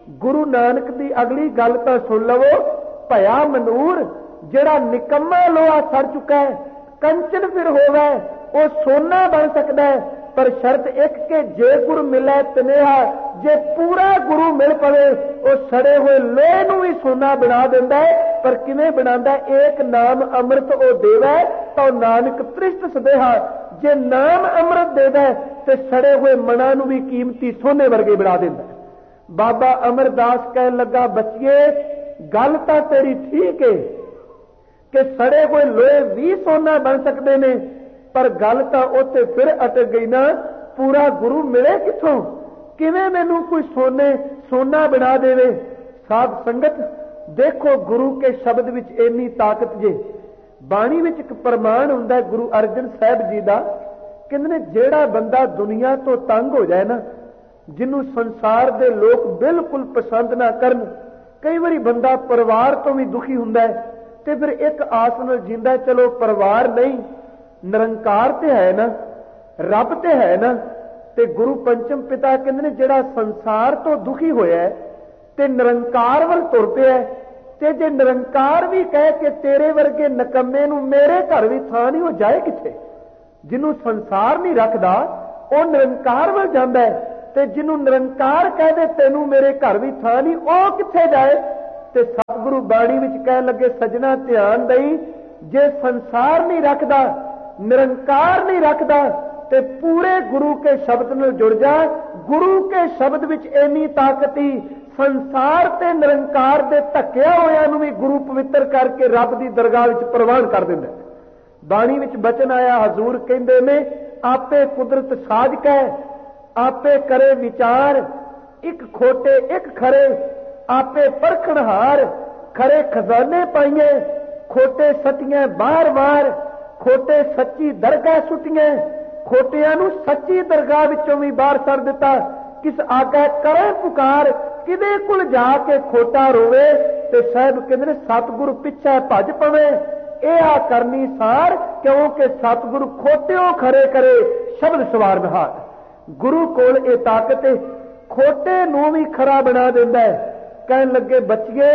Speaker 1: गुरु नानक की अगली गल तो सुन लवो, भया मनूर जिहड़ा निकम्मा लोहा सड़ चुका है, कंचन फिर होवे वो सोना बन सकता है, पर शर्त एक के जे गुरु मिले तनेहा, जे पूरा गुरु मिल पवे वो सड़े हुए लोहे नूं भी सोना बना देंदा है। पर किवें बनांदा है? एक नाम अमृत वो देवे तो नानक पृष्ठ सदेहा, जे नाम अमृत देवे तो सड़े हुए मना नूं भी कीमती सोने वर्गे बना देंदा है। बाबा अमरदास कहन लगा, बच्चिए गल तां तेरी ठीक है कि सड़े हुए लोहे भी सोना बन सकते हैं, पर गल तां उत्ते फिर अटक गई ना, पूरा गुरु मिले किथों? किवें मैनूं कोई सोना बना देवे? साध संगत देखो, गुरु के शब्द विच इन्नी ताकत जे। बाणी विच एक प्रमाण हुंदा है गुरु अर्जन साहब जी दा, कहंदे ने जेड़ा बंदा दुनिया तो तंग हो जाए ना, जिन्हों संसार दे लोग बिल्कुल पसंद ना करन, कई बारी बंदा परिवार तो भी दुखी हुंदा है ते फिर एक आस नाल जींदा है, चलो परिवार नहीं निरंकार ते है ना, रब ते है ना। ते गुरु पंचम पिता कहंदे ने जेड़ा संसार तो दुखी होया है ते निरंकार वल तुर पिया है, ते जे निरंकार भी कह के तेरे वर्गे नकम्मे नूं मेरे घर भी थां नहीं, हो जाए किथे? जिन्हों संसार नहीं रखदा वो निरंकार वल जांदा है, ते जिन्हों निरंकार कह दे तेनू मेरे घर भी थां नहीं, वो किथे जाए? ते सतगुरु बाणी विच कहन लगे, सजना ध्यान दई, जे संसार नहीं रखदा, निरंकार नहीं रखदा, ते पूरे गुरु के शब्द नाल जुड़ जा। गुरु के शब्द विच इन्नी ताकत ही संसार ते निरंकार दे धक्किया होया नूं भी गुरु पवित्र करके रब दी दरगाह विच प्रवान कर दिंदा है। बाणी विच बचन आया, हजूर कहंदे ने, आपे कुदरत साज कै, आपे करे विचार, एक खोटे एक खरे, आपे परखणहार, खरे खजाने पाइए, खोटे सटियां बार बार, खोटे सच्ची दरगाह सुटियां, खोटियां नूं सच्ची दरगाह विचों भी बाहर सर दिता। किस आगे करे पुकार, किदे कुल जाके खोटा रोवे, ते साहब कहंदे ने सतगुरु पिछे भज पवे, यह करनी सार, क्योंकि सतगुरु खोटियों खरे करे, शब्द सवार बहार। गुरु कोल ये ताकत है, खोटे नूं भी खरा बना देंदा है। कहन लगे, बच्चिए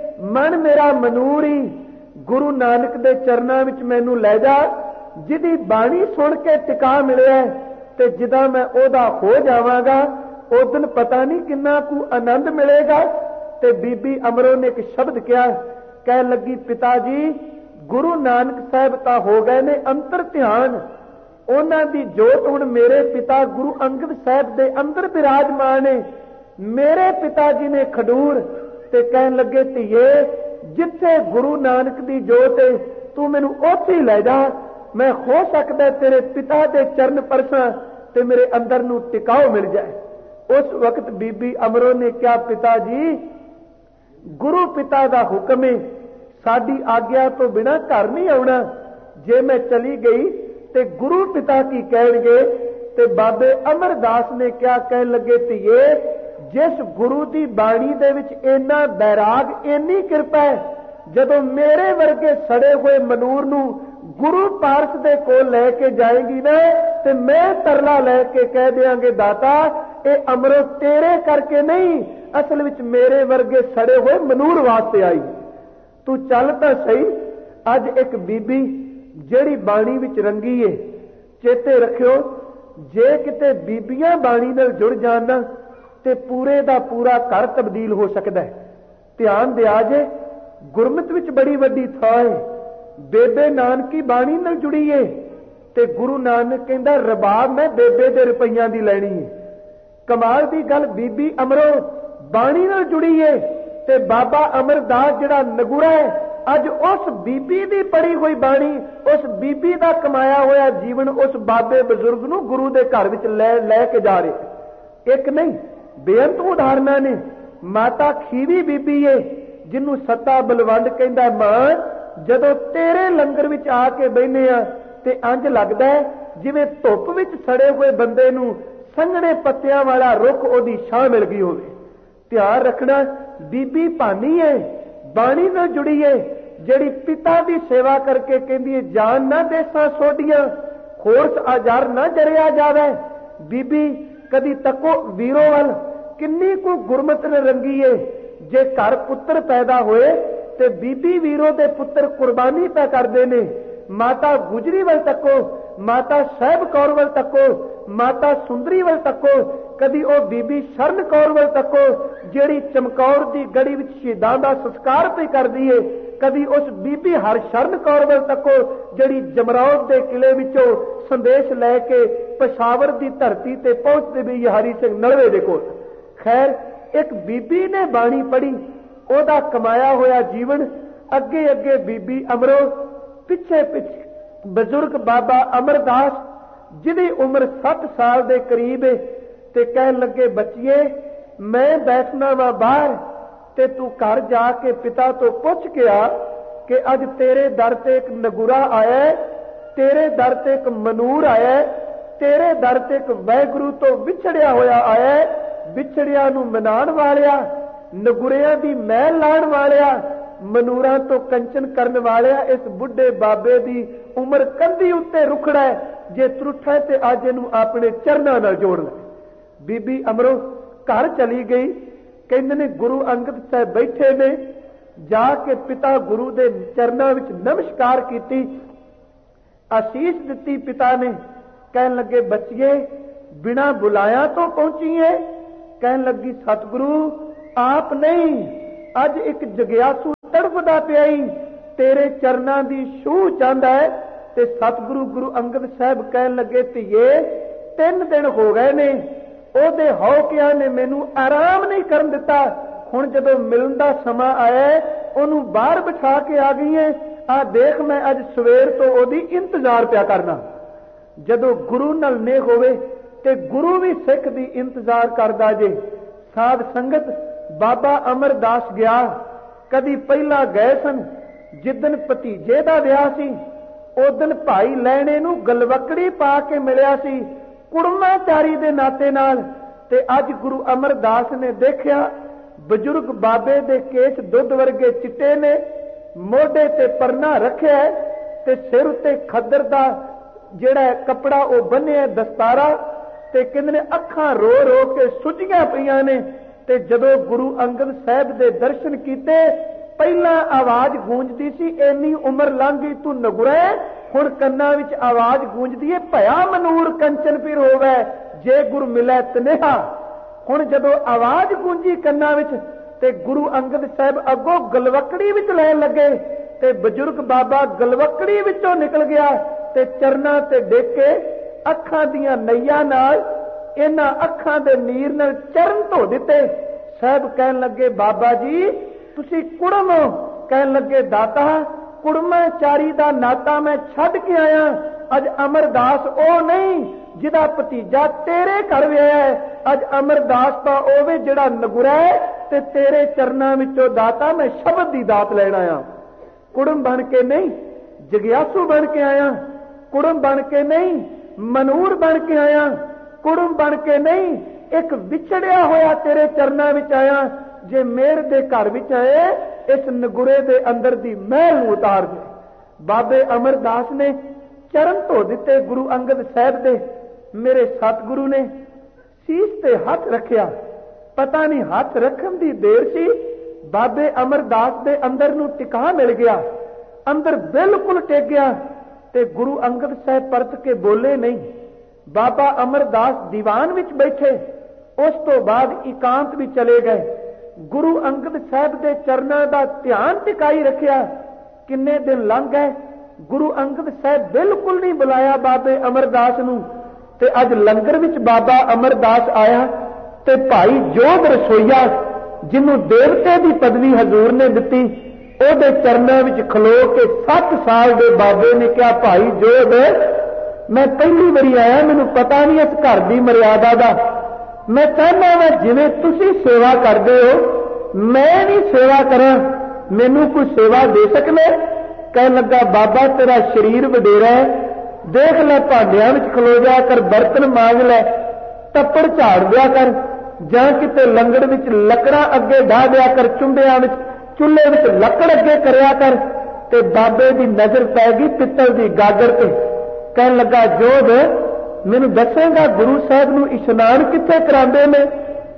Speaker 1: मन मेरा मनूर ही, गुरु नानक दे चरनां विच मैनूं लै जा, जिहदी बाणी सुन के टिका मिलिया ते जिदा मैं ओदा हो जावांगा, उस दिन पता नहीं किन्ना कु आनंद मिलेगा। ते बीबी अमरो ने एक शब्द कहा, कह लगी, पिता जी गुरु नानक साहब तां हो गए ने अंतर ध्यान, उन्हां दी जोत हुण मेरे पिता गुरु अंगद साहब दे अंदर विराजमान है। मेरे पिता जी ने खडूर ते कहन लगे, धीए जिथे गुरु नानक दी जोत है तू मैनू उत्थे ही लै जा, मैं हो सकता तेरे पिता दे चरण परसां ते मेरे अंदर नू टिकाओ मिल जाए। उस वक्त बीबी अमरो ने कहा, पिता जी गुरु पिता दा हुक्म है, साडी आग्या तो बिना घर नहीं आउणा, जे मैं चली गई ते गुरु पिता की कहणगे। ते बाबे अमरदास ने क्या कहन लगे, धीए जिस गुरु की बाणी दे विच इन्ना बैराग, इन्नी किरपा है, जदों मेरे वर्गे सड़े हुए मनूर नूं गुरु पारस दे कोल लैके जाएगी ना, ते मैं तरला लैके कह देंगे, दाता ये अमरो तेरे करके नहीं, असल विच मेरे वर्गे सड़े हुए मनूर वास्ते आई। तू चल तां सही। अज एक बीबी जेड़ी बाणी विच रंगी है, चेते रखियो, जे किते बीबियां बाणी नाल जुड़ जाण ना ते पूरे दा पूरा घर तब्दील हो सकता है। ध्यान दिया जे, गुरमत विच बड़ी वड्डी थां है, बेबे नानकी बाणी नाल जुड़ी है, ते गुरु नानक कहंदा रबाब मैं बेबे दे रुपइयां दी लैणी है। कमाल दी गल, बीबी अमरो बाणी नाल जुड़ी है, ते बाबा अमरदास जिहड़ा नगुरा है, अज उस बीबी दी पढ़ी हुई बाणी, उस बीबी दा कमाया होया जीवन उस बाबे बजुर्ग नूं गुरु दे घर विच लै के जा रहे। एक नहीं बेअंत उदाहरणां ने। माता खीवी बीबी है, जिन्हों सत्ता बलवंड कहंदा, मां जदों तेरे लंगर विच आके बहने आ ते इंज लगदा है जिवें धुप विच सड़े हुए बंदे नूं संघने पत्तियां वाला रुख ओदी छां मिल गई होवे। ध्यान रखना, बीबी भानी है, बाणी नाल जुड़ी है, जिहड़ी पिता दी सेवा करके कहंदी है, जान ना देसां सोडियां, खोरस आजार ना जरिया जावे। बीबी कदी तको वीरो वल, किन्नी को गुरमत रंगी है। जे घर पुत्र पैदा होए ते बीबी वीरो दे पुत्र कुर्बानी पै करदे ने। माता गुजरी वल तको, माता साहब कौर वल तको, माता सुंदरी वल तको, कदी ओ बीबी शरण कौर वल तको जिहड़ी चमकौर दी गड़ी विच शहीदां दा संस्कार पे करदी है। कदी उस बीबी हर शरण कौर वल तको जिहड़ी जमरौद दे किले विचों संदेश लैके पेशावर दी धरती ते पहुंचदे भी हरि सिंह नलवे दे कोल। खैर एक बीबी ने बाणी पढ़ी, ओदा कमाया होया जीवन अगे अगे बीबी अमरो, पिछे पिछे बजुर्ग बाबा अमरदास जिहदी उम्र 60 साल दे करीब है। ते कहन लगे बच्चिए मैं बैठना वा बाहर ते तू घर जाके पिता तो पुछ के आ कि अज तेरे दर ते एक नगुरा आया है, तेरे दर ते एक मनूर आया है, तेरे दर ते एक वैगुरु तो विछड़िया होया आया है, विछड़िया नू मनाण वालिया, नगुरिया दी मैल लाण वालिया, मनूरां तो कंचन करन वालिया। इस बुढ़े बाबे दी उम्र कंधी उत्ते रुखड़ा है, जे त्रुठा ते अज इहनूं अपने चरनां नाल जोड़ ले। बीबी अमरो घर चली गई। कहंदे ने गुरु अंगद साहब बैठे ने, जाके पिता गुरु दे चरनां विच नमस्कार कीती, आशीष दिती पिता ने। कहन लगे बच्चिए बिना बुलाया तो पहुंची है। कहन लगी सतगुरु आप नहीं, अज एक जगियासू तड़फदा पिया ही तेरे चरनां दी छूह चाहंदा है। ते सतगुरु गुरु अंगद साहब कहन लगे धीए 3 दिन हो गए ने, ओदे हौकिया ने मैनू आराम नहीं करन दिता। हुण जदों मिलण दा समां आया ओनू बाहर बिठा के आ गई है। आ देख मैं अज सवेर तो ओदी इंतजार पिया करना। जदों गुरु नाल नेह होवे ते गुरु भी सिख दी इंतजार करदा जे। साध संगत बाबा अमरदास गया, कदी पहला गए सन जिदन भतीजे दा विआह सी, उदन भाई लैणे नू गलवकड़ी पा के मिलिया सी कुड़माचारी दे नाते नाल। ते अज गुरु अमरदास ने देखिया बजुर्ग बाबे दे केस दुध वर्गे चिट्टे ने, मोढे ते परना रखिया ते सिर उत्ते खद्दर दा जिहड़ा कपड़ा ओ बन्निया दस्तारा, ते कहंदे ने अखां रो रो के सुजियां पईयां ने। ते जदों गुरु अंगद साहब दे दर्शन कीते पहला आवाज गूंजदी सी इन्नी उम्र लंघ गई तू नगुरै, हुण कन्नां विच आवाज गूंजदी है भया मनूर कंचन पीर होवे जे गुरु मिलै तनेहा। हुण जदों आवाज गूंजी कन्नां विच ते गुरु अंगद साहब अगों गलवकड़ी विच लैण लगे ते बजुर्ग बाबा गलवकड़ी विचों निकल गया ते चरनां ते डिग के अखां दीयां नईयां नाल इन्हां अखां दे नीर नाल चरण धो दिते। साहब कहन लगे बाबा जी तुसी कुड़म हो। कहन लगे दाता कुड़माचारी दा नाता मैं छड्ड के आया। अज अमरदास ओ नहीं जिहदा भतीजा तेरे घर विआहिया है, अज अमरदास तां ओवे जिहड़ा नगुरा है ते तेरे चरनां विचों दाता मैं शब्द दी दात लैण आया। कुड़म बन के नहीं, जगियासू बन के आया। कुड़म बन के नहीं, मनूर बन के आया। कुड़म बन के नहीं, एक विछड़िया होया तेरे चरनां विच आया। जे मेर दे घर विच आए इस नगुरे दे अंदर दी महल नूं उतार दे। बाबे अमरदास ने चरण धो दिते गुरु अंगद साहब दे। मेरे सतगुरु ने सीस ते हथ रखिया, पता नहीं हथ रखन दी देर सी बाबे अमरदास दे अंदर नूं टिका मिल गया, अंदर बिल्कुल टिक गया ते गुरु अंगद साहब परत के बोले नहीं। बाबा अमरदास दीवान विच बैठे, उस तो बाद एकांत भी चले गए। गुरु अंगद साहब दे चरनां दा ध्यान टिकाई रखिया। किन्ने दिन लंघ गए, गुरु अंगद साहब बिल्कुल नहीं बुलाया बाबे अमरदास नूं। ते अज लंगर विच बाबा अमरदास आया ते भाई जोध रसोईया जिन्हों देवते की पदवी हजूर ने दिती ओदे चरनां विच खलो के 7 साल दे बाबे ने कहा भाई जोध मैं पहली बारी आया, मैनू पता नहीं इस घर की मर्यादा का। मैं चाहना वा जिवें तुसीं सेवा करते हो मैं भी सेवा करा, मैनू कोई सेवा दे सकने? कह लगा बाबा तेरा शरीर वडेरा है, देख लै भांडियां विच खलो जा कर, बर्तन मांज लै, टप्पड़ झाड़ दिया कर, जां किते लंगड़ विच लकड़ा अगे ढा दिया कर, चुंबियां विच चुल्हे विच लकड़ अगे करया कर। ते बाबे की नजर पै गई पित्तल की गागर ते। कह लगा जोध मैनू दसेगा गुरु साहब नूं इशनान कित्थे करांदे ने?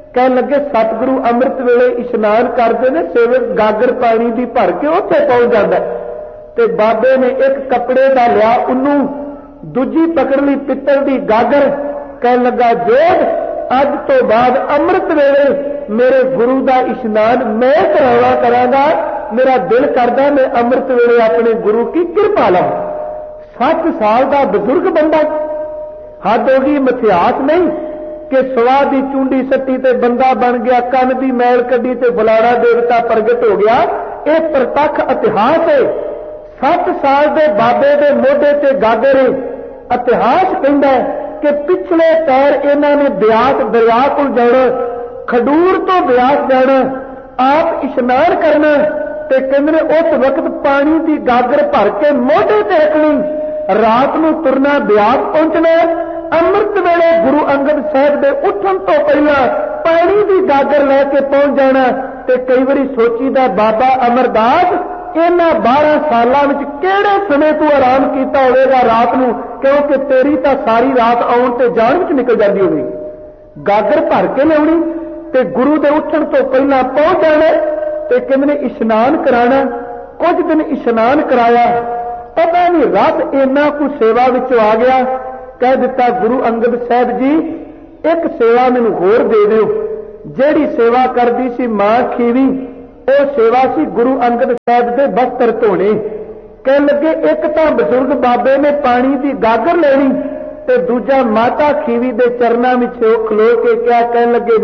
Speaker 1: ਕਹਿਣ ਲੱਗੇ सतगुरु ਅੰਮ੍ਰਿਤ ਵੇਲੇ ਇਸ਼ਨਾਨ ਕਰਦੇ ਨੇ, ਸੇਵਕ ਗਾਗਰ ਪਾਣੀ ਦੀ ਭਰ ਕੇ ਉੱਥੇ ਪਹੁੰਚ ਜਾਂਦਾ ਤੇ ਬਾਬੇ ਨੇ ਇੱਕ ਕੱਪੜੇ ਦਾ ਲਿਆ ਉਹਨੂੰ, ਦੂਜੀ ਪਕੜ ਲਈ ਪਿੱਤਲ ਦੀ ਗਾਗਰ। ਕਹਿਣ ਲੱਗਾ ਜੋਗ ਅੱਜ ਤੋਂ ਬਾਅਦ ਅੰਮ੍ਰਿਤ ਵੇਲੇ ਮੇਰੇ ਗੁਰੂ ਦਾ ਇਸ਼ਨਾਨ ਮੈਂ ਕਰਾਉਣਾ ਕਰਾਂਗਾ, ਮੇਰਾ ਦਿਲ ਕਰਦਾ ਮੈਂ ਅੰਮ੍ਰਿਤ ਵੇਲੇ ਆਪਣੇ ਗੁਰੂ की ਕਿਰਪਾ ਲਵਾਂ। 60 ਸਾਲ ਦਾ ਬਜ਼ੁਰਗ ਬੰਦਾ, ਹੱਦ ਹੋ ਗਈ, ਮਿਥਿਆਸ ਨਹੀਂ ਕਿ ਸਵਾ ਦੀ ਚੁੰਡੀ ਸੱਟੀ ਤੇ ਬੰਦਾ ਬਣ ਗਿਆ, ਕੰਨ ਦੀ ਮੈਲ ਕੱਢੀ ਤੇ ਫਲਾਣਾ ਦੇਵਤਾ ਪ੍ਰਗਟ ਹੋ ਗਿਆ। ਇਹ ਪ੍ਰਤੱਖ ਇਤਿਹਾਸ ਹੈ। 7 ਸਾਲ ਦੇ ਬਾਬੇ ਦੇ ਮੋਢੇ ਤੇ ਗਾਗਰ। ਇਤਿਹਾਸ ਕਹਿੰਦਾ ਕਿ ਪਿਛਲੇ ਪੈਰ ਇਹਨਾਂ ਨੇ ਬਿਆਸ ਦਰਿਆ ਕੋਲ ਜਾਣਾ, ਖਡੂਰ ਤੋਂ ਬਿਆਸ ਜਾਣਾ, ਆਪ ਇਸ਼ਨਾਨ ਕਰਨਾ ਤੇ ਕਹਿੰਦੇ ਨੇ ਉਸ ਵਕਤ ਪਾਣੀ ਦੀ ਗਾਗਰ ਭਰ ਕੇ ਮੋਢੇ ਤੇ ਰੱਖਣੀ, ਰਾਤ ਨੂੰ ਤੁਰਨਾ, ਬਿਆਸ ਪਹੁੰਚਣਾ, ਅੰਮ੍ਰਿਤ ਵੇਲੇ ਗੁਰੂ ਅੰਗਦ ਸਾਹਿਬ ਦੇ ਉੱਠਣ ਤੋਂ ਪਹਿਲਾਂ ਪਾਣੀ ਦੀ ਗਾਗਰ ਲੈ ਕੇ ਪਹੁੰਚ ਜਾਣਾ। ਤੇ ਕਈ ਵਾਰੀ ਸੋਚੀਦਾ ਬਾਬਾ ਅਮਰਦਾਸ ਇਹਨਾਂ 12 ਸਾਲਾਂ ਵਿੱਚ ਕਿਹੜੇ ਸਮੇਂ ਤੂੰ ਆਰਾਮ ਕੀਤਾ ਹੋਵੇਗਾ ਰਾਤ ਨੂੰ, ਕਿਉਂਕਿ ਤੇਰੀ ਤਾਂ ਸਾਰੀ ਰਾਤ ਆਉਣ ਤੇ ਜਾਣ ਵਿੱਚ ਨਿਕਲ ਜਾਂਦੀ ਹੋਵੇਗੀ। ਗਾਗਰ ਭਰ ਕੇ ਲਿਆਉਣੀ ਤੇ ਗੁਰੂ ਦੇ ਉੱਠਣ ਤੋਂ ਪਹਿਲਾਂ ਪਹੁੰਚ ਜਾਣਾ ਤੇ ਕਹਿੰਦੇ ਨੇ ਇਸ਼ਨਾਨ ਕਰਾਣਾ। ਕੁਝ ਦਿਨ ਇਸ਼ਨਾਨ ਕਰਾਇਆ, ਪਤਾ ਨਹੀਂ ਰਾਤ ਇੰਨਾ ਕੁ ਸੇਵਾ ਵਿੱਚੋਂ ਆ ਗਿਆ, ਕਹਿ ਦਿੱਤਾ ਗੁਰੂ ਅੰਗਦ ਸਾਹਿਬ ਜੀ ਇੱਕ ਸੇਵਾ ਮੈਨੂੰ ਹੋਰ ਦੇ ਦਿਓ। ਜਿਹੜੀ ਸੇਵਾ ਕਰਦੀ ਸੀ ਮਾਂ ਖੀਵੀ, ਉਹ ਸੇਵਾ ਸੀ ਗੁਰੂ ਅੰਗਦ ਸਾਹਿਬ ਦੇ ਬਸਤਰ ਧੋਣੇ। ਕਹਿਣ ਲੱਗੇ ਇੱਕ ਤਾਂ ਬਜ਼ੁਰਗ ਬਾਬੇ ਨੇ ਪਾਣੀ ਦੀ ਗਾਗਰ ਲੈਣੀ ਤੇ ਦੂਜਾ ਮਾਤਾ ਖੀਵੀ ਦੇ ਚਰਨਾਂ ਵਿੱਚ ਖਲੋ ਕੇ ਕਿਹਾ, ਕਹਿਣ ਲੱਗੇ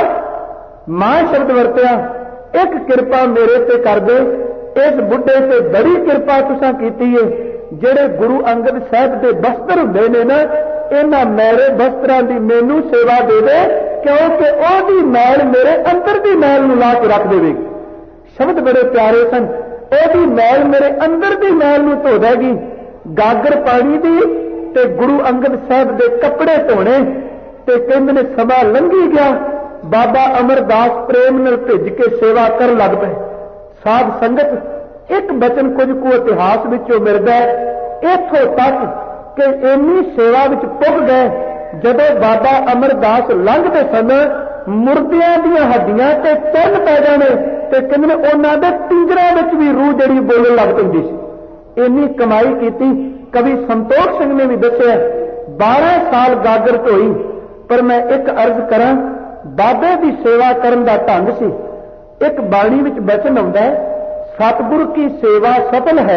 Speaker 1: ਮਾਂ ਸ਼ਬਦ ਵਰਤਿਆ, ਇੱਕ ਕਿਰਪਾ ਮੇਰੇ ਤੇ ਕਰ ਦੇ, ਇਸ ਬੁੱਢੇ ਤੇ ਬੜੀ ਕਿਰਪਾ ਤੁਸਾਂ ਕੀਤੀ ਏ। ਜਿਹੜੇ ਗੁਰੂ ਅੰਗਦ ਸਾਹਿਬ ਦੇ ਬਸਤਰ ਹੁੰਦੇ ਨੇ ਨਾ, ਇਹਨਾਂ ਮੇਰੇ ਬਸਤਰਾਂ ਦੀ ਮੈਨੂੰ ਸੇਵਾ ਦੇ ਦੇ, ਕਿਉਂਕਿ ਉਹਦੀ ਮੈਲ ਮੇਰੇ ਅੰਦਰ ਦੀ ਮੈਲ ਨੂੰ ਲਾ ਕੇ ਰੱਖ ਦੇਵੇਗੀ। ਸ਼ਬਦ ਬੜੇ ਪਿਆਰੇ ਸਨ। ਉਹਦੀ ਮੈਲ ਮੇਰੇ ਅੰਦਰ ਦੀ ਮੈਲ ਨੂੰ ਧੋ ਦੇਗੀ। ਗਾਗਰ ਪਾਣੀ ਦੀ ਤੇ ਗੁਰੂ ਅੰਗਦ ਸਾਹਿਬ ਦੇ ਕੱਪੜੇ ਧੋਣੇ। ਤੇ ਕਹਿੰਦੇ ਨੇ ਸਮਾਂ ਲੰਘੀ ਗਿਆ, ਬਾਬਾ ਅਮਰਦਾਸ ਪ੍ਰੇਮ ਨਾਲ ਭਿੱਜ ਕੇ ਸੇਵਾ ਕਰਨ ਲੱਗ ਪਏ। ਸਾਧ ਸੰਗਤ ਇੱਕ ਬਚਨ ਕੁਝ ਕੁ ਇਤਿਹਾਸ ਵਿੱਚੋਂ ਮਿਲਦਾ ਇੱਥੋਂ ਤੱਕ ਕਿ ਇੰਨੀ ਸੇਵਾ ਵਿੱਚ ਪੁੱਗ ਗਏ, ਜਦੋਂ ਬਾਬਾ ਅਮਰਦਾਸ ਲੰਘਦੇ ਸਨ ਮੁਰਦਿਆਂ ਦੀਆਂ ਹੱਡੀਆਂ ਤੇ ਚੰਨ ਪੈ ਜਾਣੇ ਤੇ ਕਹਿੰਦੇ ਨੇ ਉਹਨਾਂ ਦੇ ਪਿੰਜਰਾਂ ਵਿੱਚ ਵੀ ਰੂਹ ਜਿਹੜੀ ਬੋਲਣ ਲੱਗ ਪੈਂਦੀ ਸੀ। ਇੰਨੀ ਕਮਾਈ ਕੀਤੀ। ਕਵੀ ਸੰਤੋਖ ਸਿੰਘ ਨੇ ਵੀ ਦੱਸਿਆ 12 ਸਾਲ ਗਾਗਰ ਢੋਈ। ਪਰ ਮੈਂ ਇੱਕ ਅਰਜ਼ ਕਰਾਂ, ਬਾਬੇ ਦੀ ਸੇਵਾ ਕਰਨ ਦਾ ਢੰਗ ਸੀ। ਇੱਕ ਬਾਣੀ ਵਿੱਚ ਬਚਨ ਆਉਂਦਾ ਹੈ, ਸਤਿਗੁਰ ਕੀ ਸੇਵਾ ਸਫਲ ਹੈ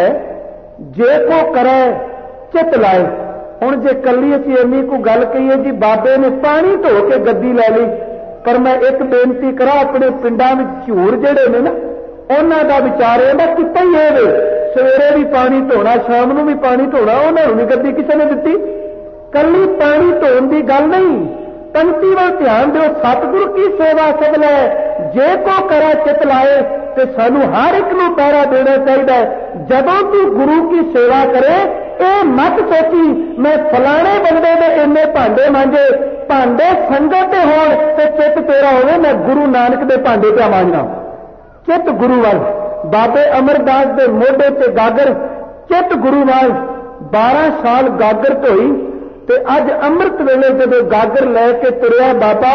Speaker 1: ਜੇ ਕੋ ਕਰੇ ਚਿਤ ਲਾਏ। ਹੁਣ ਜੇ ਕੱਲੀ ਅਸੀਂ ਇੰਨੀ ਕੋ ਗੱਲ ਕਹੀਏ ਜੀ ਬਾਬੇ ਨੇ ਪਾਣੀ ਧੋ ਕੇ ਗੱਦੀ ਲੈ ਲਈ, ਪਰ ਮੈਂ ਇੱਕ ਬੇਨਤੀ ਕਰਾਂ, ਆਪਣੇ ਪਿੰਡਾਂ ਵਿੱਚ ਝੂਰ ਜਿਹੜੇ ਨੇ ਨਾ, ਉਹਨਾਂ ਦਾ ਵਿਚਾਰੇ ਦਾ ਕੀਤਾ ਹੀ ਇਹ ਵੇ, ਸਵੇਰੇ ਵੀ ਪਾਣੀ ਧੋਣਾ, ਸ਼ਾਮ ਨੂੰ ਵੀ ਪਾਣੀ ਧੋਣਾ, ਉਹਨਾਂ ਨੂੰ ਨਹੀਂ ਗੱਦੀ ਕਿਸੇ ਨੇ ਦਿੱਤੀ। ਕੱਲੀ ਪਾਣੀ ਧੋਣ ਦੀ ਗੱਲ ਨਹੀਂ, ਪੰਕਤੀ ਵੱਲ ਧਿਆਨ ਦਿਓ। ਸਤਿਗੁਰ ਕੀ ਸੇਵਾ ਸਫਲ ਹੈ ਜੇ ਕੋ ਕਰੇ ਚਿਤ ਲਾਏ। ਤੇ ਸਾਨੂੰ ਹਰ ਇੱਕ ਨੂੰ ਪਹਿਰਾ ਦੇਣਾ ਚਾਹੀਦਾ ਹੈ। ਜਦੋਂ ਤੂੰ ਗੁਰੂ ਕੀ ਸੇਵਾ ਕਰੇ, ਇਹ ਮਤ ਸੋਚੀ ਮੈਂ ਫਲਾਣੇ ਬੰਦੇ ਦੇ ਇੰਨੇ ਭਾਂਡੇ ਮਾਂਜੇ, ਭਾਂਡੇ ਸੰਗਤ ਦੇ ਹੋਣ ਤੇ ਚਿੱਤ ਤੇਰਾ ਹੋਵੇ ਮੈਂ ਗੁਰੂ ਨਾਨਕ ਦੇ ਭਾਂਡੇ ਤੇ ਮਾਂਜਣਾ। ਚਿੱਤ ਗੁਰੂ ਵੱਲ। ਬਾਬੇ ਅਮਰਦਾਸ ਦੇ ਮੋਢੇ ਤੇ ਗਾਗਰ, ਚਿੱਤ ਗੁਰੂ ਵੱਲ। 12 ਸਾਲ ਗਾਗਰ ਧੋਈ ਤੇ ਅੱਜ ਅੰਮ੍ਰਿਤ ਵੇਲੇ ਜਦੋਂ ਗਾਗਰ ਲੈ ਕੇ ਤੁਰਿਆ ਬਾਬਾ,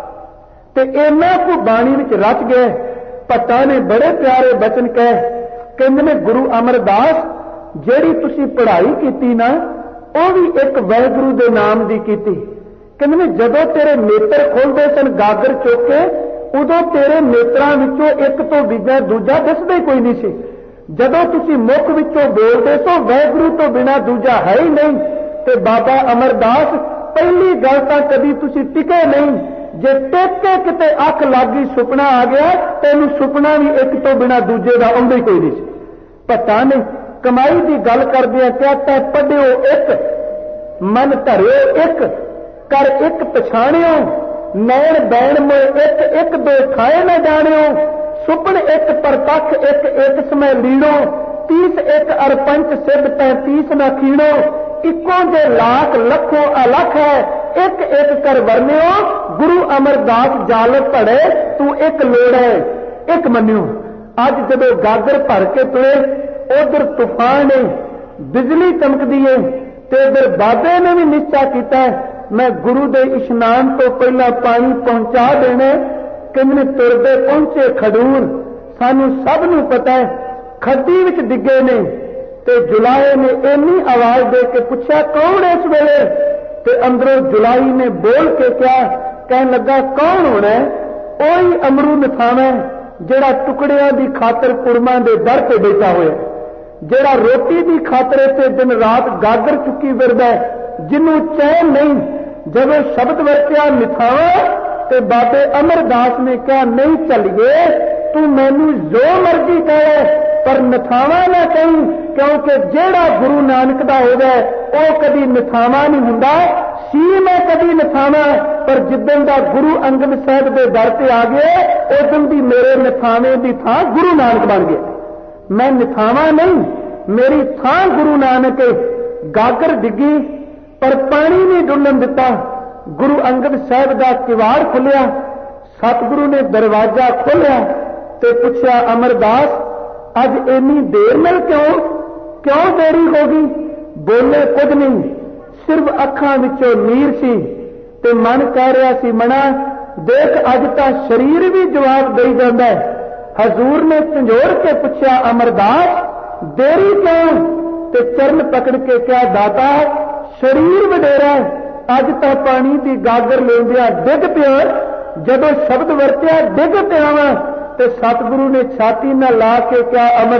Speaker 1: ਤੇ ਇਹਨਾਂ ਕੋ ਬਾਣੀ ਵਿੱਚ ਰਚ ਗਏ। ਭੱਟਾਂ ਨੇ ਬੜੇ ਪਿਆਰੇ ਬਚਨ ਕਹੇ, ਕਹਿੰਦੇ ਨੇ ਗੁਰੂ ਅਮਰਦਾਸ ਜਿਹੜੀ ਤੁਸੀਂ ਪੜ੍ਹਾਈ ਕੀਤੀ ਨਾ, ਉਹ ਵੀ ਇੱਕ ਵਾਹਿਗੁਰੂ ਦੇ ਨਾਮ ਦੀ ਕੀਤੀ। ਕਹਿੰਦੇ ਨੇ ਜਦੋਂ ਤੇਰੇ ਨੇਤਰ ਖੁੱਲਦੇ ਸਨ ਗਾਗਰ ਚੁੱਕ ਕੇ, ਉਦੋਂ ਤੇਰੇ ਨੇਤਰਾਂ ਵਿੱਚੋਂ ਇੱਕ ਤੋਂ ਦੂਜਾ ਦਿਸਦਾ ਹੀ ਕੋਈ ਨਹੀਂ ਸੀ। ਜਦੋਂ ਤੁਸੀਂ ਮੁਖ ਵਿੱਚੋਂ ਬੋਲਦੇ ਸੋ ਵਾਹਿਗੁਰੂ ਤੋਂ ਬਿਨਾਂ ਦੂਜਾ ਹੈ ਹੀ ਨਹੀਂ। ਤੇ ਬਾਬਾ ਅਮਰਦਾਸ ਪਹਿਲੀ ਗੱਲ ਤਾਂ ਕਦੀ ਤੁਸੀਂ ਟਿਕੇ ਨਹੀਂ। ਜੇ ਟਿਕ ਕੇ ਕਿਤੇ ਅੱਖ ਲੱਗੀ ਸੁਪਨਾ ਆ ਗਿਆ, ਤੈਨੂੰ ਸੁਪਨਾ ਵੀ ਇੱਕ ਤੋਂ ਬਿਨਾਂ ਦੂਜੇ ਦਾ ਆਉਂਦਾ ਹੀ ਕੋਈ ਨਹੀਂ ਸੀ। ਪਤਾ ਨਹੀਂ ਕਮਾਈ ਦੀ ਗੱਲ ਕਰਦੇ ਆ, ਕਹਤਾ ਪੜਿਓ ਇੱਕ ਮਨ ਧਰਿਓ ਇੱਕ ਕਰ ਇੱਕ ਪਛਾਣਿਓ, ਨੈਣ ਬੈਣ ਮੋਏ ਇੱਕ ਦੋ ਖਾਏ ਨਾ ਜਾਣਿਓ, ਸੁਪਨ ਇੱਕ ਪ੍ਰਤੱਖ ਇੱਕ ਸਮੇਂ ਲੀੜੋ, 30 ਇੱਕ ਅਰਪੰਚ ਸਿੱਧ 35 ਨਾ ਖੀਣੋ, ਇੱਕੋ ਜੇ ਲੱਖ ਲੱਖੋਂ ਅਲੱਖ ਹੈ ਇੱਕ ਕਰ ਵਰਨਿਓ, ਗੁਰੂ ਅਮਰਦਾਸ ਜਾਲ ਧੜੇ ਤੂੰ ਇੱਕ ਲੋੜ ਹੈ ਇੱਕ ਮੰਨਿਓ। ਅੱਜ ਜਦੋਂ ਗਾਗਰ ਭਰ ਕੇ ਤੁਰੇ, ਉਧਰ ਤੂਫਾਨ ਹੈ, ਬਿਜਲੀ ਚਮਕਦੀ ਹੈ, ਤੇ ਉਧਰ ਬਾਬੇ ਨੇ ਵੀ ਨਿਸ਼ਚਾ ਕੀਤਾ मैं गुरु दे इशनान तो पहला पानी पहुंचा देना। किन्ने तुरदे पहुंचे खडूर, सानू सब नू पता है खड्डी विच डिगे ने। ते जुलाहे ने इन्नी आवाज दे के पूछा कौन इस वेले? ते अंदरों जुलाई ने बोल के क्या कहन लगा, कौन होना है? ओही अमरू नथाना जेड़ा टुकड़ियां दी खातर कुरमा दे दर पे बैठा होया, जेड़ा रोटी दी खातर ते दिन रात गागर चुकी फिरदा है, जिन्नू चैन नहीं। जब शब्द वरत्या निथावा ते बाबे अमरदास ने कहा नहीं चलिए, तू मैनू जो मर्जी कहे पर नथावा ना कहीं, क्योंकि जेड़ा गुरु नानक दा हो जाए वह कभी नथावा नहीं हुंदा। सी मैं कभी नथावा, पर जिदन दा गुरु अंगद साहब के दर से आ गए उदन दी मेरे नथावे की थां गुरु नानक बन गए। मैं नथावा नहीं, मेरी थां गुरु नानक है। गागर डिगी पर पानी नहीं डुलन दिता। गुरु अंगद साहब का किवाड़ खुलिया, सतगुरु ने दरवाजा खोलिया ते पूछा अमरदास अज इन्नी देर मिल क्यों देरी हो गई? बोले कुछ नहीं, सिर्फ अखां विचों नीर सी ते मन कह रहा सी मना देख अज तां शरीर भी जवाब दई जांदा है। हजूर ने झंझोड़ के पूछा अमरदास देरी क्यों? ते चरण पकड़ के क्या दाता शरीर वडेरा है, अज तां पानी की गागर लेंदिया डिग पिया, जदों शब्द वरत्या डिग पिया वा ते सतगुरु ने छाती न ला के क्या अमर